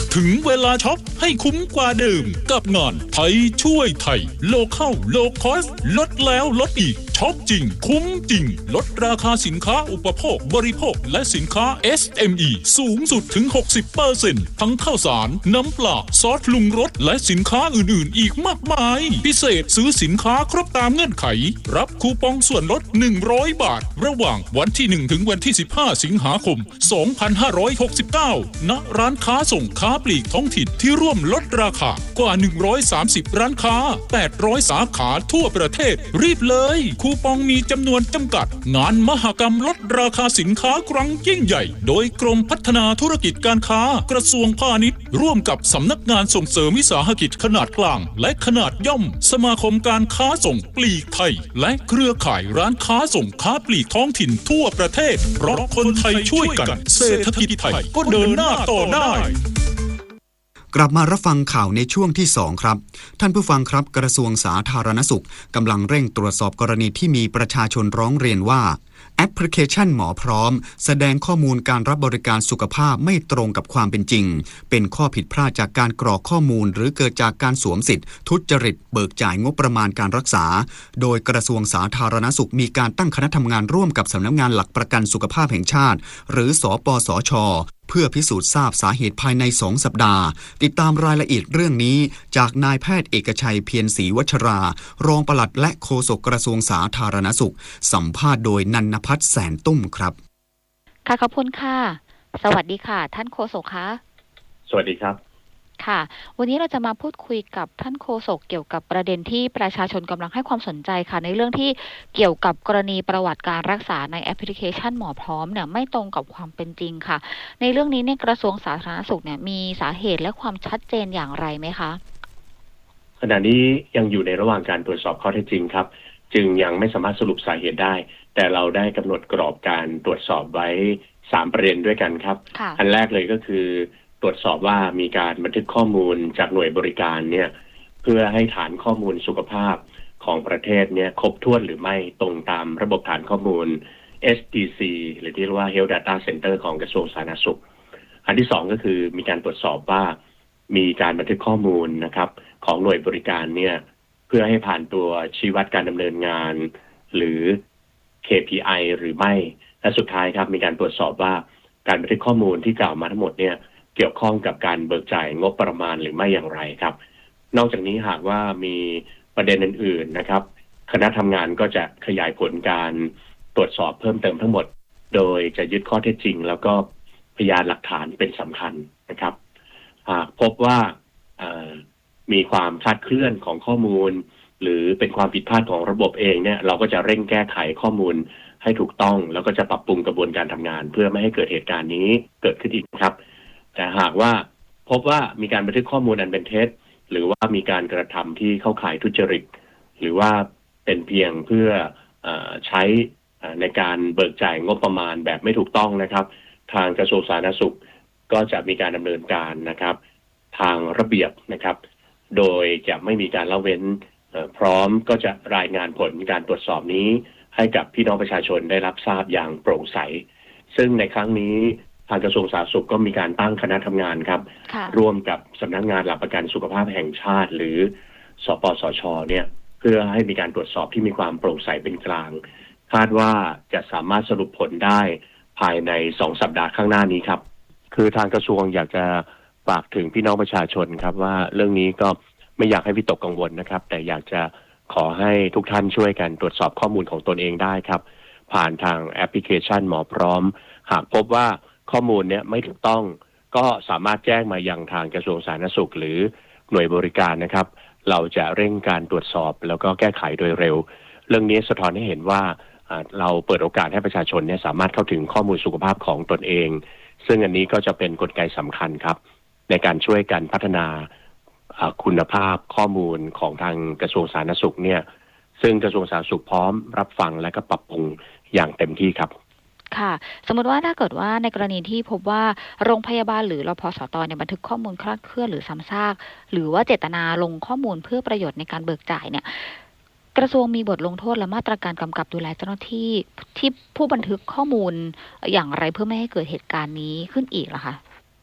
Speaker 14: ถึงเวลาช็อปให้คุ้มกว่าเดิมกับงานไทยช่วยไทยโลคอลโลคอสลดแล้วลดอีกช็อปจริงคุ้มจริงลดราคาสินค้าอุปโภคบริโภคและสินค้า เอส เอ็ม อี สูงสุดถึง หกสิบเปอร์เซ็นต์ ทั้งข้าวสารน้ำปลาซอสปรุงรสและสินค้าอื่นๆอีกมากมายพิเศษซื้อสินค้าครบตามเงื่อนไขรับคูปองส่วนลดหนึ่งร้อยบาทระหว่างวันที่หนึ่งถึงวันที่สิบห้าสิงหาคมสองพันห้าร้อยหกสิบเก้าณร้านค้าส่งค้าปลีกท้องถิ่นที่ร่วมลดราคากว่าหนึ่งร้อยสามสิบร้านค้าแปดร้อยสาขาทั่วประเทศรีบเลยคูปองมีจำนวนจำกัดงานมหกรรมลดราคาสินค้าครั้งยิ่งใหญ่โดยกรมพัฒนาธุรกิจการค้ากระทรวงพาณิชย์ร่วมกับสำนักงานส่งเสริมวิสาหกิจขนาดกลางและขนาดย่อมสมาคมการค้าส่งปลีกไทยและเครือข่ายร้านค้าส่งค้าปลีกท้องถิ่นทั่วประเทศเพราะคนไทยช่วยกันเศรษฐกิจไทยก็เดินหน้าต่อได้
Speaker 1: กลับมารับฟังข่าวในช่วงที่สองครับท่านผู้ฟังครับกระทรวงสาธารณสุขกำลังเร่งตรวจสอบกรณีที่มีประชาชนร้องเรียนว่าแอปพลิเคชันหมอพร้อมแสดงข้อมูลการรับบริการสุขภาพไม่ตรงกับความเป็นจริงเป็นข้อผิดพลาดจากการกรอกข้อมูลหรือเกิดจากการสวมสิทธิ์ทุจริตเบิกจ่ายงบประมาณการรักษาโดยกระทรวงสาธารณสุขมีการตั้งคณะทำงานร่วมกับสำนักงานหลักประกันสุขภาพแห่งชาติหรือสปสช.เพื่อพิสูจน์ทราบสาเหตุภายในสองสัปดาห์ติดตามรายละเอียดเรื่องนี้จากนายแพทย์เอกชัยเพียรศรีวัชรารองปลัดและโฆษกกระทรวงสาธารณสุขสัมภาษณ์โดยนันนภัสแสนตุ้มครับ
Speaker 15: ค่ะขอบคุณค่ะสวัสดีค่ะท่านโฆษกคะ
Speaker 16: สวัสดีครับ
Speaker 15: ค่ะวันนี้เราจะมาพูดคุยกับท่านโฆษกเกี่ยวกับประเด็นที่ประชาชนกำลังให้ความสนใจค่ะในเรื่องที่เกี่ยวกับกรณีประวัติการรักษาในแอปพลิเคชันหมอพร้อมเนี่ยไม่ตรงกับความเป็นจริงค่ะในเรื่องนี้เนี่ยกระทรวงสาธารณสุขเนี่ยมีสาเหตุและความชัดเจนอย่างไรไหมคะ
Speaker 16: ขณะนี้ยังอยู่ในระหว่างการตรวจสอบข้อเท็จจริงครับจึงยังไม่สามารถสรุปสาเหตุได้แต่เราได้กำหนดกรอบการตรวจสอบไว้สามประเด็นด้วยกันครับอันแรกเลยก็คือตรวจสอบว่ามีการบันทึกข้อมูลจากหน่วยบริการเนี่ยเพื่อให้ฐานข้อมูลสุขภาพของประเทศเนี่ยครบถ้วนหรือไม่ตรงตามระบบฐานข้อมูล เอส ดี ซี หรือที่เรียกว่า Health Data Center ของกระทรวงสาธารณสุขอันที่สองก็คือมีการตรวจสอบว่ามีการบันทึกข้อมูลนะครับของหน่วยบริการเนี่ยเพื่อให้ผ่านตัวชี้วัดการดำเนินงานหรือ เค พี ไอ หรือไม่และสุดท้ายครับมีการตรวจสอบว่าการบันทึกข้อมูลที่กล่าวมาทั้งหมดเนี่ยเกี่ยวข้องกับการเบิกจ่ายงบประมาณหรือไม่อย่างไรครับนอกจากนี้หากว่ามีประเด็นอื่นๆนะครับคณะทำงานก็จะขยายผลการตรวจสอบเพิ่มเติมทั้งหมดโดยจะยึดข้อเท็จจริงแล้วก็พยานหลักฐานเป็นสำคัญนะครับหากพบว่ามีความคลาดเคลื่อนของข้อมูลหรือเป็นความผิดพลาดของระบบเองเนี่ยเราก็จะเร่งแก้ไขข้อมูลให้ถูกต้องแล้วก็จะปรับปรุงกระบวนการทำงานเพื่อไม่ให้เกิดเหตุการณ์นี้เกิดขึ้นอีกครับแต่หากว่าพบว่ามีการบันทึกข้อมูลอันเป็นเท็จหรือว่ามีการกระทำที่เข้าข่ายทุจริตหรือว่าเป็นเพียงเพื่อใช้ในการเบิกจ่ายงบประมาณแบบไม่ถูกต้องนะครับทางกระทรวงสาธารณสุขก็จะมีการดำเนินการนะครับทางระเบียบนะครับโดยจะไม่มีการละเว้นพร้อมก็จะรายงานผลการตรวจสอบนี้ให้กับพี่น้องประชาชนได้รับทราบอย่างโปร่งใสซึ่งในครั้งนี้ทางกระทรวงสาธารณสุขก็มีการตั้งคณะทำงานครับร่วมกับสำนักงานหลักประกันสุขภาพแห่งชาติหรือสปสช.เนี่ยเพื่อให้มีการตรวจสอบที่มีความโปร่งใสเป็นกลางคาดว่าจะสามารถสรุปผลได้ภายในสองสัปดาห์ข้างหน้านี้ครับคือทางกระทรวงอยากจะฝากถึงพี่น้องประชาชนครับว่าเรื่องนี้ก็ไม่อยากให้วิตกกังวลนะครับแต่อยากจะขอให้ทุกท่านช่วยกันตรวจสอบข้อมูลของตนเองได้ครับผ่านทางแอปพลิเคชันหมอพร้อมหากพบว่าข้อมูลเนี่ยไม่ถูกต้องก็สามารถแจ้งมายังทางกระทรวงสาธารณสุขหรือหน่วยบริการนะครับเราจะเร่งการตรวจสอบแล้วก็แก้ไขโดยเร็วเรื่องนี้สะท้อนให้เห็นว่าเราเปิดโอกาสให้ประชาชนเนี่ยสามารถเข้าถึงข้อมูลสุขภาพของตนเองซึ่งอันนี้ก็จะเป็นกลไกสำคัญครับในการช่วยกันพัฒนาคุณภาพข้อมูลของทางกระทรวงสาธารณสุขเนี่ยซึ่งกระทรวงสาธารณสุขพร้อมรับฟังและก็ปรับปรุงอย่างเต็มที่ครับ
Speaker 15: ค่ะสมมติว่าถ้าเกิดว่าในกรณีที่พบว่าโรงพยาบาลหรือรพสตเนี่ยบันทึกข้อมูลคลาดเคลื่อนหรือซ้ำซากหรือว่าเจตนาลงข้อมูลเพื่อประโยชน์ในการเบิกจ่ายเนี่ยกระทรวงมีบทลงโทษและมาตรการกำกับดูแลเจ้าหน้าที่ที่ผู้บันทึกข้อมูลอย่างไรเพื่อไม่ให้เกิดเหตุการณ์นี้ขึ้นอีกล่ะคะ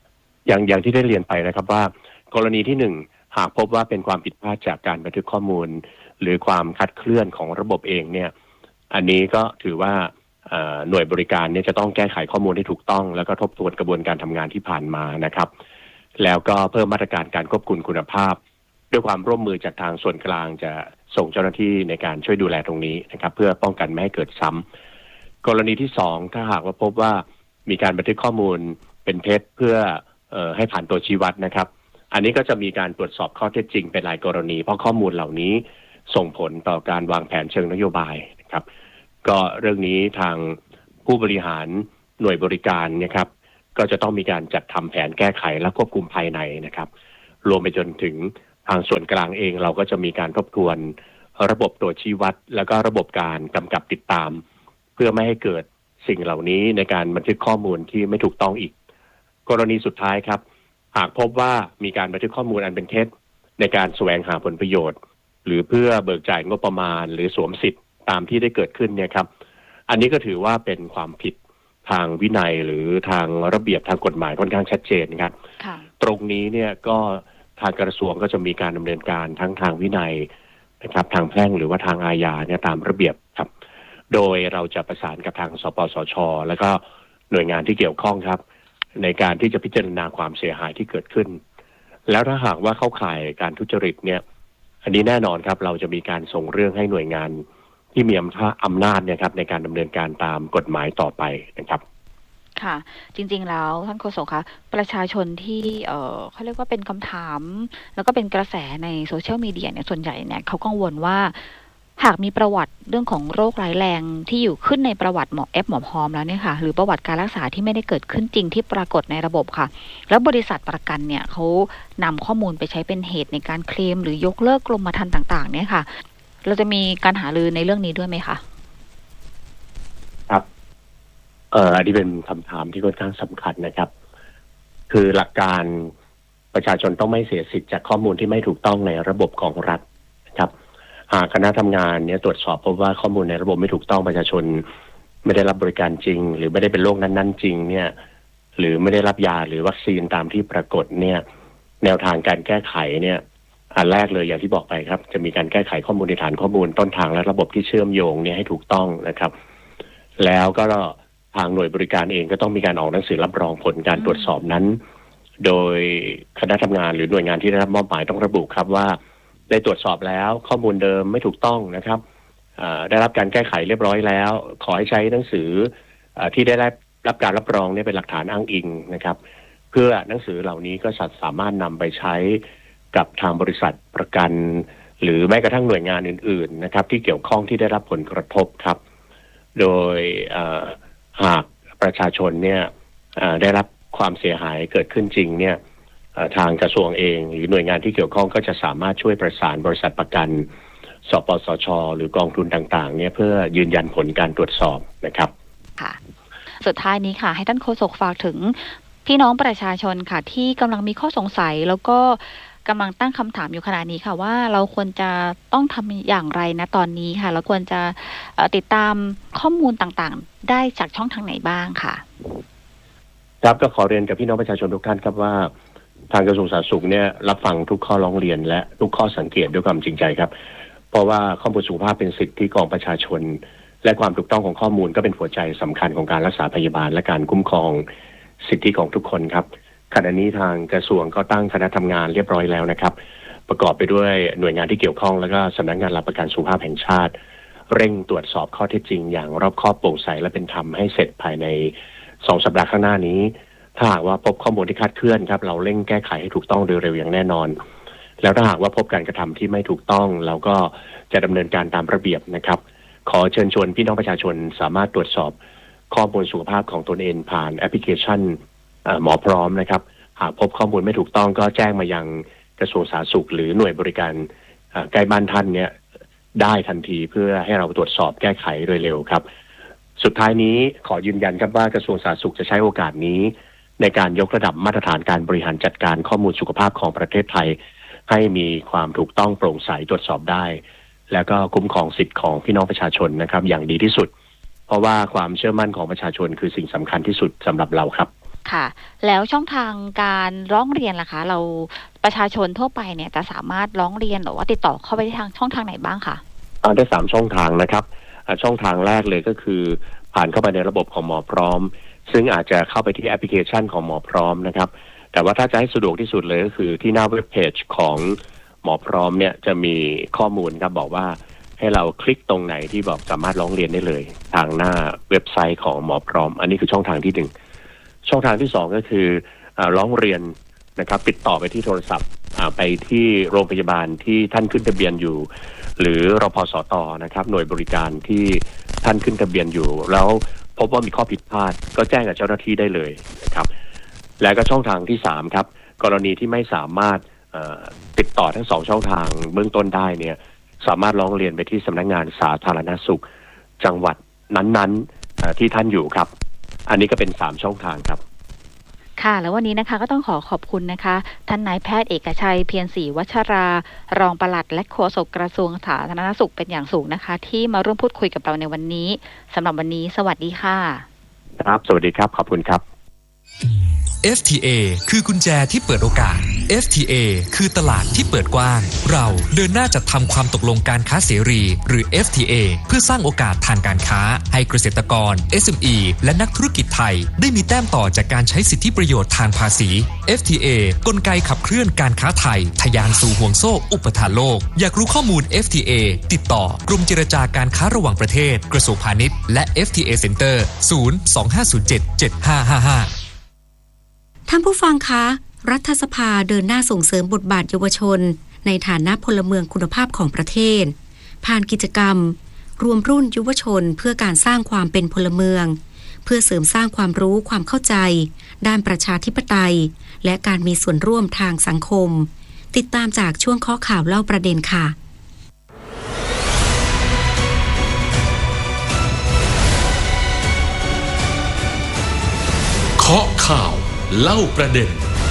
Speaker 16: อย่างอย่างที่ได้เรียนไปนะครับว่ากรณีที่หนึ่งหากพบว่าเป็นความผิดพลาดจากการบันทึกข้อมูลหรือความคลาดเคลื่อนของระบบเองเนี่ยอันนี้ก็ถือว่าหน่วยบริการเนี่ยจะต้องแก้ไขข้อมูลให้ถูกต้องแล้วก็ทบทวนกระบวนการทำงานที่ผ่านมานะครับแล้วก็เพิ่มมาตรการการควบคุมคุณภาพด้วยความร่วมมือจากทางส่วนกลางจะส่งเจ้าหน้าที่ในการช่วยดูแลตรงนี้นะครับเพื่อป้องกันไม่ให้เกิดซ้ำกรณีที่สองถ้าหากว่าพบว่ามีการบันทึกข้อมูลเป็นเท็จเพื่อเอ่อให้ผ่านตัวชี้วัดนะครับอันนี้ก็จะมีการตรวจสอบข้อเท็จจริงเป็นรายกรณีเพราะข้อมูลเหล่านี้ส่งผลต่อการวางแผนเชิงนโยบายนะครับก็เรื่องนี้ทางผู้บริหารหน่วยบริการนะครับก็จะต้องมีการจัดทำแผนแก้ไขและควบคุมภายในนะครับรวมไปจนถึงทางส่วนกลางเองเราก็จะมีการทบทวนระบบตรวจชี้วัดแล้วก็ระบบการกำกับติดตามเพื่อไม่ให้เกิดสิ่งเหล่านี้ในการบันทึกข้อมูลที่ไม่ถูกต้องอีกกรณีสุดท้ายครับหากพบว่ามีการบันทึกข้อมูลอันเป็นเท็จในการแสวงหาผลประโยชน์หรือเพื่อเบิกจ่ายงบประมาณหรือสวมสิทธิ์ตามที่ได้เกิดขึ้นเนี่ยครับอันนี้ก็ถือว่าเป็นความผิดทางวินัยหรือทางระเบียบทางกฎหมายค่อนข้างชัดเจนครับตรงนี้เนี่ยก็ทางกระทรวงก็จะมีการดำเนินการทั้งทางวินัยนะครับทางแพ่งหรือว่าทางอาญาเนี่ยตามระเบียบครับโดยเราจะประสานกับทางสปสช.แล้วก็หน่วยงานที่เกี่ยวข้องครับในการที่จะพิจารณาความเสียหายที่เกิดขึ้นแล้วถ้าหากว่าเข้าข่ายการทุจริตเนี่ยอันนี้แน่นอนครับเราจะมีการส่งเรื่องให้หน่วยงานที่มีอำนาจเนี่ยครับในการดำเนินการตามกฎหมายต่อไปนะครับ
Speaker 15: ค่ะจริงๆแล้วท่านโฆษกคะประชาชนที่เอ่อเขาเรียกว่าเป็นคำถามแล้วก็เป็นกระแสในโซเชียลมีเดียเนี่ยส่วนใหญ่เนี่ยเขากังวลว่าหากมีประวัติเรื่องของโรคร้ายแรงที่อยู่ขึ้นในประวัติหมอแอปหมอพร้อมแล้วเนี่ยค่ะหรือประวัติการรักษาที่ไม่ได้เกิดขึ้นจริงที่ปรากฏในระบบค่ะแล้วบริษัทประกันเนี่ยเขานำข้อมูลไปใช้เป็นเหตุในการเคลมหรือยกเลิกกรมธรรม์ต่างๆเนี่ยค่ะเราจะมีการหารือในเรื่องนี้ด้วยไหมคะ
Speaker 16: ครับเอ่ออันนี้เป็นคำถามที่ค่อนข้างสำคัญนะครับคือหลักการประชาชนต้องไม่เสียสิทธิ์จากข้อมูลที่ไม่ถูกต้องในระบบของรัฐนะครับหากคณะทำงานเนี่ยตรวจสอบพบว่าข้อมูลในระบบไม่ถูกต้องประชาชนไม่ได้รับบริการจริงหรือไม่ได้เป็นโรคนั้นๆจริงเนี่ยหรือไม่ได้รับยาหรือวัคซีนตามที่ปรากฏเนี่ยแนวทางการแก้ไขเนี่ยอันแรกเลยอย่างที่บอกไปครับจะมีการแก้ไขข้อมูลในฐานข้อมูลต้นทางและระบบที่เชื่อมโยงเนี่ยให้ถูกต้องนะครับแล้วก็ทางหน่วยบริการเองก็ต้องมีการออกหนังสือรับรองผลการตรวจสอบนั้นโดยคณะทำงานหรือหน่วยงานที่ได้รับมอบหมายต้องระบุครับว่าได้ตรวจสอบแล้วข้อมูลเดิมไม่ถูกต้องนะครับได้รับการแก้ไขเรียบร้อยแล้วขอให้ใช้หนังสือที่ได้รับการรับรองเนี่ยเป็นหลักฐานอ้างอิงนะครับเพื่อหนังสือเหล่านี้ก็สามารถนำไปใช้กับทางบริษัทประกันหรือแม้กระทั่งหน่วยงานอื่นๆนะครับที่เกี่ยวข้องที่ได้รับผลกระทบครับโดยหากประชาชนเนี่ยได้รับความเสียหายเกิดขึ้นจริงเนี่ยทางกระทรวงเองหรือหน่วยงานที่เกี่ยวข้องก็จะสามารถช่วยประสานบริษัทประกันสปสช.หรือกองทุนต่างๆเนี่ยเพื่อยืนยันผลการตรวจสอบนะครับ
Speaker 15: ค่ะสุดท้ายนี้ค่ะให้ท่านโฆษกฝากถึงพี่น้องประชาชนค่ะที่กำลังมีข้อสงสัยแล้วก็กำลังตั้งคำถามอยู่ขณะนี้ค่ะว่าเราควรจะต้องทำอย่างไรนะตอนนี้ค่ะเราควรจะติดตามข้อมูลต่างๆได้จากช่องทางไหนบ้างค่ะ
Speaker 16: ครับก็ขอเรียนกับพี่น้องประชาชนทุกท่านครับว่าทางกระทรวงสาธารณสุขเนี่ยรับฟังทุกข้อร้องเรียนและทุกข้อสังเกตด้วยความจริงใจครับเพราะว่าข้อมูลสุขภาพเป็นสิทธิของประชาชนและความถูกต้องของข้อมูลก็เป็นหัวใจสำคัญของการรักษาพยาบาลและการคุ้มครองสิทธิของทุกคนครับขณะนี้ทางกระทรวงก็ตั้งคณะทำงานเรียบร้อยแล้วนะครับประกอบไปด้วยหน่วยงานที่เกี่ยวข้องแล้วก็สำนักงานหลักประกันสุขภาพแห่งชาติเร่งตรวจสอบข้อเท็จจริงอย่างรอบคอบโปร่งใสและเป็นธรรมให้เสร็จภายในสองสัปดาห์ข้างหน้านี้ถ้าหากว่าพบข้อมูลที่คลาดเคลื่อนครับเราเร่งแก้ไขให้ถูกต้องโดยเร็วอย่างแน่นอนแล้วถ้าหากว่าพบการกระทำที่ไม่ถูกต้องเราก็จะดำเนินการตามระเบียบนะครับขอเชิญชวนพี่น้องประชาชนสามารถตรวจสอบข้อมูลสุขภาพของตนเองผ่านแอปพลิเคชันหมอพร้อมนะครับหากพบข้อมูลไม่ถูกต้องก็แจ้งมายังกระทรวงสาธารณสุขหรือหน่วยบริการใกล้บ้านท่านเนี่ยได้ทันทีเพื่อให้เราตรวจสอบแก้ไขโดยเร็วครับสุดท้ายนี้ขอยืนยันครับว่ากระทรวงสาธารณสุขจะใช้โอกาสนี้ในการยกระดับมาตรฐานการบริหารจัดการข้อมูลสุขภาพของประเทศไทยให้มีความถูกต้องโปร่งใสตรวจสอบได้แล้วก็คุ้มครองสิทธิ์ของพี่น้องประชาชนนะครับอย่างดีที่สุดเพราะว่าความเชื่อมั่นของประชาชนคือสิ่งสำคัญที่สุดสำหรับเราครับ
Speaker 15: ค่ะแล้วช่องทางการร้องเรียนล่ะคะเราประชาชนทั่วไปเนี่ยจะสามารถร้องเรียนหรือว่าติดต่อเข้าไปทางช่องทางไหนบ้างคะ
Speaker 16: ได้สามช่องทางนะครับช่องทางแรกเลยก็คือผ่านเข้าไปในระบบของหมอพร้อมซึ่งอาจจะเข้าไปที่แอปพลิเคชันของหมอพร้อมนะครับแต่ว่าถ้าจะให้สะดวกที่สุดเลยก็คือที่หน้าเว็บเพจของหมอพร้อมเนี่ยจะมีข้อมูลครับบอกว่าให้เราคลิกตรงไหนที่บอกสามารถร้องเรียนได้เลยทางหน้าเว็บไซต์ของหมอพร้อมอันนี้คือช่องทางที่หนึ่งช่องทางที่สองก็คือร้องเรียนนะครับติดต่อไปที่โทรศัพท์ไปที่โรงพยาบาลที่ท่านขึ้นทะเบียนอยู่หรือรพสตนะครับหน่วยบริการที่ท่านขึ้นทะเบียนอยู่แล้วพบว่ามีข้อผิดพลาดก็แจ้งกับเจ้าหน้าที่ได้เลยนะครับและก็ช่องทางที่สามครับกรณีที่ไม่สามารถติดต่อทั้งสองช่องทางเบื้องต้นได้เนี่ยสามารถร้องเรียนไปที่สำนักงานสาธารณสุขจังหวัดนั้นๆที่ท่านอยู่ครับอันนี้ก็เป็นสามช่องทางครับ
Speaker 15: ค่ะแล้ววันนี้นะคะก็ต้องขอขอบคุณนะคะท่านนายแพทย์เอกชัยเพียรศรีวัชรารองปลัดและโฆษกกระทรวงสาธารณสุขเป็นอย่างสูงนะคะที่มาร่วมพูดคุยกับเราในวันนี้สำหรับวันนี้สวัสดีค่ะ
Speaker 16: ครับสวัสดีครับขอบคุณครับ
Speaker 17: เอฟ ที เอ คือกุญแจที่เปิดโอกาส เอฟ ที เอ คือตลาดที่เปิดกว้างเราเดินหน้าจัดทำความตกลงการค้าเสรีหรือ เอฟ ที เอ เพื่อสร้างโอกาสทางการค้าให้เกษตรกร เอส เอ็ม อี และนักธุรกิจไทยได้มีแต้มต่อจากการใช้สิทธิประโยชน์ทางภาษี เอฟ ที เอ กลไกขับเคลื่อนการค้าไทยทะยานสู่ห่วงโซ่อุปทานโลกอยากรู้ข้อมูล เอฟ ที เอ ติดต่อกรมเจรจาการค้าระหว่างประเทศกระทรวงพาณิชย์และ เอฟ ที เอ Center ศูนย์ สอง ห้า ศูนย์ เจ็ด เจ็ด ห้า ห้า ห้า
Speaker 2: ท่านผู้ฟังคะรัฐสภาเดินหน้าส่งเสริมบทบาทเยาวชนในฐานะพลเมืองคุณภาพของประเทศผ่านกิจกรรมรวมรุ่นยุวชนเพื่อการสร้างความเป็นพลเมืองเพื่อเสริมสร้างความรู้ความเข้าใจด้านประชาธิปไตยและการมีส่วนร่วมทางสังคมติดตามจากช่วงข้อข่าวเล่าประเด็นค่ะ
Speaker 9: เคาะข่าวเล่าประเด็น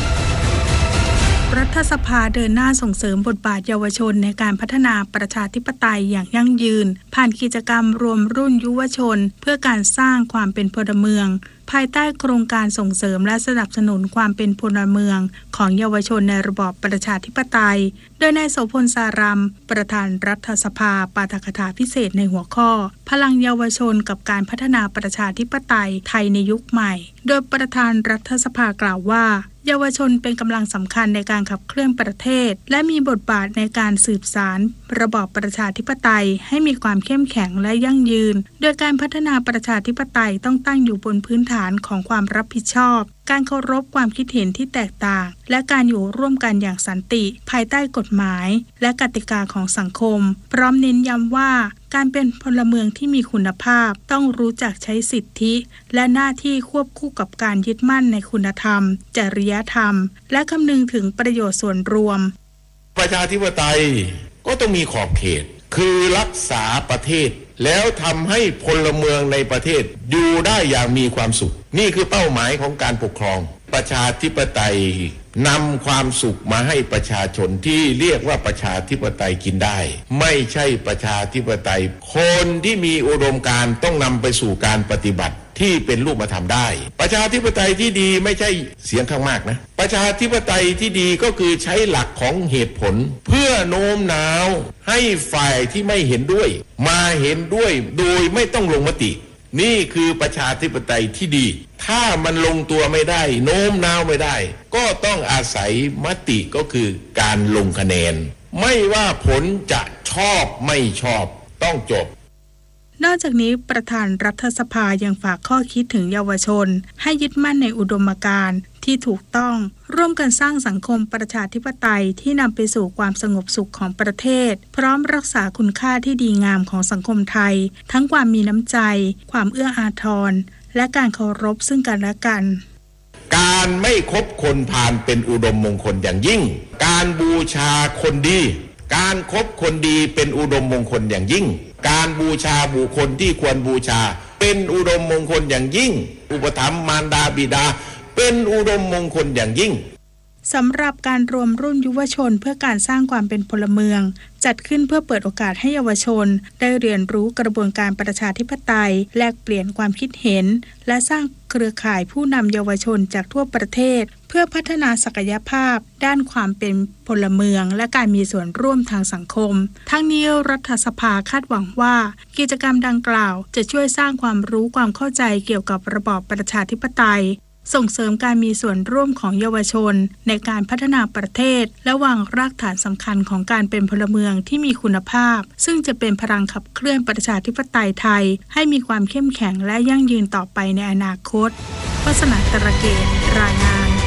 Speaker 18: รัฐสภาเดินหน้าส่งเสริมบทบาทเยาวชนในการพัฒนาประชาธิปไตยอย่างยั่งยืนผ่านกิจกรรมรวมรุ่นยุวชนเพื่อการสร้างความเป็นพลเมืองภายใต้โครงการส่งเสริมและสนับสนุนความเป็นพลเมืองของเยาวชนในระบอบประชาธิปไตยโดยนายโสพลสารัมประธานรัฐสภาปาฐกถาพิเศษในหัวข้อพลังเยาวชนกับการพัฒนาประชาธิปไตยไทยในยุคใหม่โดยประธานรัฐสภากล่าวว่าเยาวชนเป็นกำลังสำคัญในการขับเคลื่อนประเทศและมีบทบาทในการสืบสานระบอบประชาธิปไตยให้มีความเข้มแข็งและยั่งยืนโดยการพัฒนาประชาธิปไตยต้องตั้งอยู่บนพื้นฐานของความรับผิดชอบการเคารพความคิดเห็นที่แตกต่างและการอยู่ร่วมกันอย่างสันติภายใต้กฎหมายและกติกาของสังคมพร้อมเน้นย้ำว่าการเป็นพลเมืองที่มีคุณภาพต้องรู้จักใช้สิทธิและหน้าที่ควบคู่กับการยึดมั่นในคุณธรรมจริยธรรมและคำนึงถึงประโยชน์ส่วนรวม
Speaker 19: ประชาธิปไตยก็ต้องมีขอบเขตคือรักษาประเทศแล้วทำให้พลเมืองในประเทศอยู่ได้อย่างมีความสุขนี่คือเป้าหมายของการปกครองประชาธิปไตยนำความสุขมาให้ประชาชนที่เรียกว่าประชาธิปไตยกินได้ไม่ใช่ประชาธิปไตยคนที่มีอุดมการณ์ต้องนำไปสู่การปฏิบัติที่เป็นรูปธรรมได้ประชาธิปไตยที่ดีไม่ใช่เสียงข้างมากนะประชาธิปไตยที่ดีก็คือใช้หลักของเหตุผลเพื่อโน้มน้าวให้ฝ่ายที่ไม่เห็นด้วยมาเห็นด้วยโดยไม่ต้องลงมตินี่คือประชาธิปไตยที่ดีถ้ามันลงตัวไม่ได้โน้มน้าวไม่ได้ก็ต้องอาศัยมติก็คือการลงคะแนนไม่ว่าผลจะชอบไม่ชอบต้องจบ
Speaker 18: นอกจากนี้ประธานรัฐสภายังฝากข้อคิดถึงเยาวชนให้ยึดมั่นในอุดมการณ์ที่ถูกต้องร่วมกันสร้างสังคมประชาธิปไตยที่นำไปสู่ความสงบสุขของประเทศพร้อมรักษาคุณค่าที่ดีงามของสังคมไทยทั้งความมีน้ำใจความเอื้ออาทรและการเคารพซึ่งกันและกัน
Speaker 19: การไม่คบคนพาลเป็นอุดมมงคลอย่างยิ่งการบูชาคนดีการคบคนดีเป็นอุดมมงคลอย่างยิ่งการบูชาบุคคลที่ควรบูชาเป็นอุดมมงคลอย่างยิ่งอุปถัมภ์มารดาบิดาเป็นอุดมมงคลอย่างยิ่ง
Speaker 18: สำหรับการรวมรุ่นยุวชนเพื่อการสร้างความเป็นพลเมืองจัดขึ้นเพื่อเปิดโอกาสให้เยาวชนได้เรียนรู้กระบวนการประชาธิปไตยแลกเปลี่ยนความคิดเห็นและสร้างเครือข่ายผู้นำเยาวชนจากทั่วประเทศเพื่อพัฒนาศักยภาพด้านความเป็นพลเมืองและการมีส่วนร่วมทางสังคมทั้งนี้รัฐสภาคาดหวังว่ากิจกรรมดังกล่าวจะช่วยสร้างความรู้ความเข้าใจเกี่ยวกับระบอบประชาธิปไตยส่งเสริมการมีส่วนร่วมของเยาวชนในการพัฒนาประเทศและวางรากฐานสำคัญของการเป็นพลเมืองที่มีคุณภาพซึ่งจะเป็นพลังขับเคลื่อนประชาธิปไตยไทยให้มีความเข้มแข็งและยั่งยืนต่อไปในอนาคตวสนาตระเกตรายงาน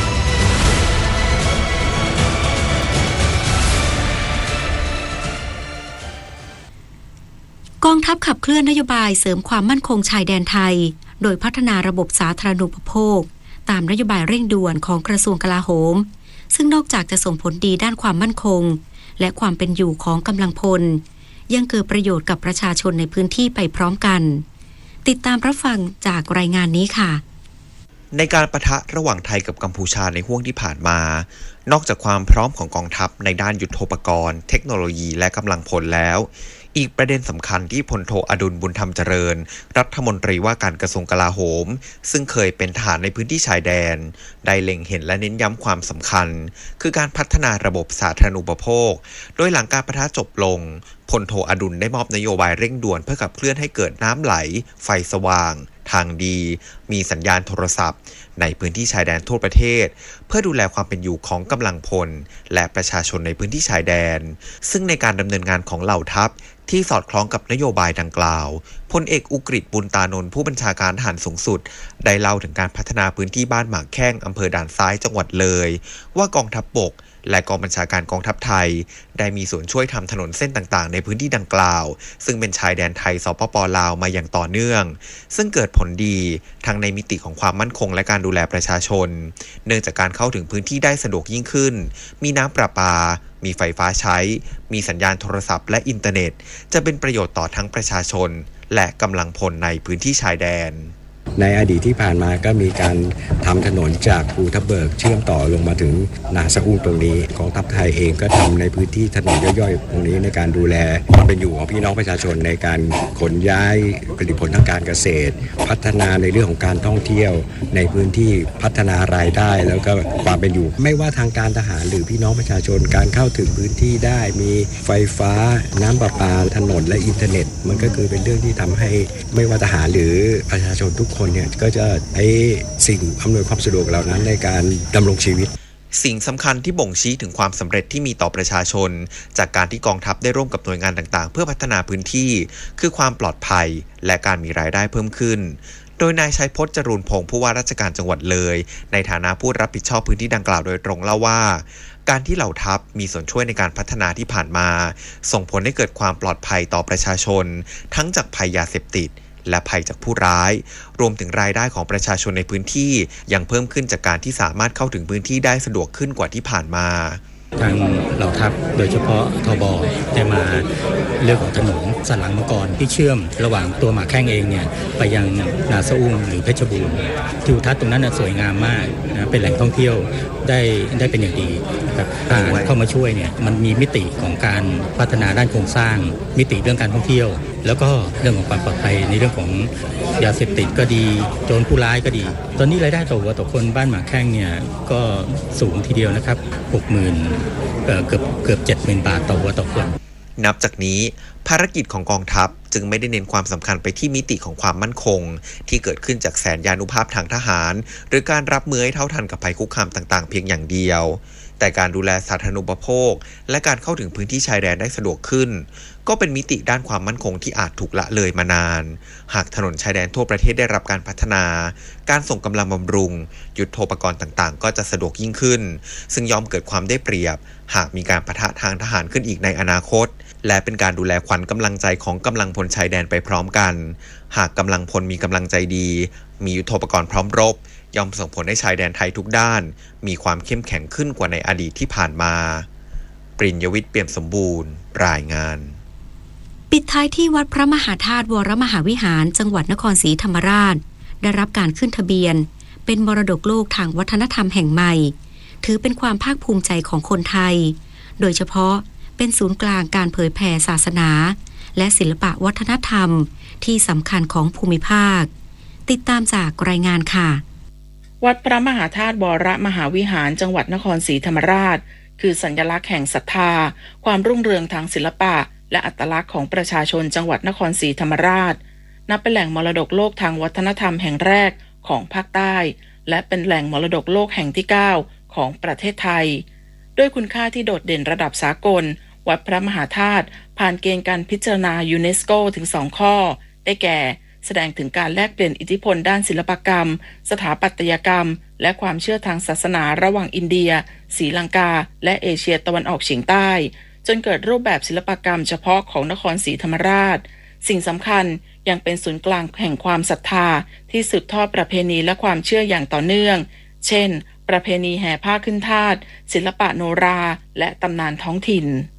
Speaker 2: กองทัพขับเคลื่อนนโยบายเสริมความมั่นคงชายแดนไทยโดยพัฒนาระบบสาธารณูปโภคตามนโยบายเร่งด่วนของกระทรวงกลาโหมซึ่งนอกจากจะส่งผลดีด้านความมั่นคงและความเป็นอยู่ของกำลังพลยังเกิดประโยชน์กับประชาชนในพื้นที่ไปพร้อมกันติดตามรับฟังจากรายงานนี้ค่ะ
Speaker 20: ในการปะทะระหว่างไทยกับกัมพูชาในห้วงที่ผ่านมานอกจากความพร้อมของกองทัพในด้านยุทโธปกรณ์เทคโนโลยีและกำลังพลแล้วอีกประเด็นสำคัญที่พลโทอดุลบุญธรรมเจริญรัฐมนตรีว่าการกระทรวงกลาโหมซึ่งเคยเป็นทหารในพื้นที่ชายแดนได้เล็งเห็นและเน้นย้ำความสำคัญคือการพัฒนาระบบสาธารณูปโภคโดยหลังการปะทะจบลงพลโทอดุลได้มอบนโยบายเร่งด่วนเพื่อขับเคลื่อนให้เกิดน้ำไหลไฟสว่างทางดีมีสัญญาณโทรศัพท์ในพื้นที่ชายแดนทั่วประเทศเพื่อดูแลความเป็นอยู่ของกำลังพลและประชาชนในพื้นที่ชายแดนซึ่งในการดำเนินงานของเหล่าทัพที่สอดคล้องกับนโยบายดังกล่าวพลเอกอุกฤษบุญตานนท์ผู้บัญชาการทหารสูงสุดได้เล่าถึงการพัฒนาพื้นที่บ้านหมากแข้งอำเภอด่านซ้ายจังหวัดเลยว่ากองทัพบกและกองบัญชาการกองทัพไทยได้มีส่วนช่วยทำถนนเส้นต่างๆในพื้นที่ดังกล่าวซึ่งเป็นชายแดนไทยสปป.ลาวมาอย่างต่อเนื่องซึ่งเกิดผลดีทั้งในมิติของความมั่นคงและการดูแลประชาชนเนื่องจากการเข้าถึงพื้นที่ได้สะดวกยิ่งขึ้นมีน้ำประปามีไฟฟ้าใช้มีสัญญาณโทรศัพท์และอินเทอร์เน็ตจะเป็นประโยชน์ต่อทั้งประชาชนและกำลังพลในพื้นที่ชายแดน
Speaker 21: ในอดีตที่ผ่านมาก็มีการทำถนนจากภูทับเบิกเชื่อมต่อลงมาถึงนาสะอุ้งตรงนี้กองทัพไทยเองก็ทำในพื้นที่ถนนย่อยๆตรงนี้ในการดูแลความเป็นอยู่ของพี่น้องประชาชนในการขนย้ายผลิตผลทางการเกษตรพัฒนาในเรื่องของการท่องเที่ยวในพื้นที่พัฒนารายได้แล้วก็ความเป็นอยู่ไม่ว่าทางการทหารหรือพี่น้องประชาชนการเข้าถึงพื้นที่ได้มีไฟฟ้าน้ำประปาถนนและอินเทอร์เน็ตมันก็คือเป็นเรื่องที่ทำให้ไม่ว่าทหารหรือประชาชนทุกคนเนี่ยก็จะใช้สิ่งอำนวยความสะดวกเหล่านั้นในการดำรงชีวิต
Speaker 20: สิ่งสำคัญที่บ่งชี้ถึงความสำเร็จที่มีต่อประชาชนจากการที่กองทัพได้ร่วมกับหน่วยงานต่างๆเพื่อพัฒนาพื้นที่คือความปลอดภัยและการมีรายได้เพิ่มขึ้นโดยนายชัยพจน์จรูนพงศ์ผู้ว่าราชการจังหวัดเลยในฐานะผู้รับผิดชอบพื้นที่ดังกล่าวโดยตรงเล่าว่าการที่เหล่าทัพมีส่วนช่วยในการพัฒนาที่ผ่านมาส่งผลให้เกิดความปลอดภัยต่อประชาชนทั้งจากภัยยาเสพติดและภัยจากผู้ร้ายรวมถึงรายได้ของประชาชนในพื้นที่ยังเพิ่มขึ้นจากการที่สามารถเข้าถึงพื้นที่ได้สะดวกขึ้นกว่าที่ผ่านมา
Speaker 22: ทางเหล่าทัพโดยเฉพาะทบได้มาเรื่องของถนนสันหลังมังกรที่เชื่อมระหว่างตัวหมากแข้งเองเนี่ยไปยังนาสะอุ้งหรือเพชรบูรณ์ทิวทัศน์ตรงนั้นสวยงามมากนะเป็นแหล่งท่องเที่ยวได้ได้เป็นอย่างดีครับการเข้ามาช่วยเนี่ยมันมีมิติของการพัฒนาด้านโครงสร้างมิติเรื่องการท่องเที่ยวแล้วก็เรื่องของความปลอดภัยในเรื่องของยาเสพติดก็ดีโจรผู้ร้ายก็ดีตอนนี้รายได้ต่อหัวต่อคนบ้านหมากแข้งเนี่ยก็สูงทีเดียวนะครับ หกหมื่น เอ่อเกือบเกือบ เจ็ดหมื่น บาทต่อหัวต่อคน
Speaker 20: นับจากนี้ภารกิจของกองทัพจึงไม่ได้เน้นความสำคัญไปที่มิติของความมั่นคงที่เกิดขึ้นจากแสนยานุภาพทางทหารหรือการรับมือให้เท่าทันกับภัยคุกคามต่างๆเพียงอย่างเดียวแต่การดูแลสาธารณูปโภคและการเข้าถึงพื้นที่ชายแดนได้สะดวกขึ้นก็เป็นมิติด้านความมั่นคงที่อาจถูกละเลยมานานหากถนนชายแดนทั่วประเทศได้รับการพัฒนาการส่งกำลังบำรุงยุทโธปกรณ์ต่างๆก็จะสะดวกยิ่งขึ้นซึ่งย่อมเกิดความได้เปรียบหากมีการปะทะทางทหารขึ้นอีกในอนาคตและเป็นการดูแลขวัญกำลังใจของกำลังพลชายแดนไปพร้อมกันหากกำลังพลมีกำลังใจดีมียุทโธปกรณ์พร้อมรบย่อมส่งผลให้ชายแดนไทยทุกด้านมีความเข้มแข็งขึ้นกว่าในอดีตที่ผ่านมาปริญญวิทย์เปี่ยมสมบูรณ์รายงาน
Speaker 2: ปิดท้ายที่วัดพระมหาธาตุวรมหาวิหารจังหวัดนครศรีธรรมราชได้รับการขึ้นทะเบียนเป็นมรดกโลกทางวัฒนธรรมแห่งใหม่ถือเป็นความภาคภูมิใจของคนไทยโดยเฉพาะเป็นศูนย์กลางการเผยแผ่ศาสนาและศิลปะวัฒนธรรมที่สำคัญของภูมิภาคติดตามจากรายงานค่ะ
Speaker 3: วัดพระมหาธาตุวรมหาวิหารจังหวัดนครศรีธรรมราชคือสัญลักษณ์แห่งศรัทธาความรุ่งเรืองทางศิลปะและอัตลักษณ์ของประชาชนจังหวัดนครศรีธรรมราชนับเป็นแหล่งมรดกโลกทางวัฒนธรรมแห่งแรกของภาคใต้และเป็นแหล่งมรดกโลกแห่งที่เก้าของประเทศไทยด้วยคุณค่าที่โดดเด่นระดับสากลวัดพระมหาธาตุผ่านเกณฑ์การพิจารณายูเนสโกถึงสองข้อได้แก่แสดงถึงการแลกเปลี่ยนอิทธิพลด้านศิลปกรรมสถาปัตยกรรมและความเชื่อทางศาสนาระหว่างอินเดียศรีลังกาและเอเชียตะวันออกเฉียงใต้จนเกิดรูปแบบศิลปกรรมเฉพาะของนครศรีธรรมราชสิ่งสำคัญยังเป็นศูนย์กลางแห่งความศรัทธาที่สืบทอดประเพณีและความเชื่ออย่างต่อเนื่องเช่นประเพณีแห่ผ้าขึ้นธาตุศิลปะโนราและตำนานท้องถิ่น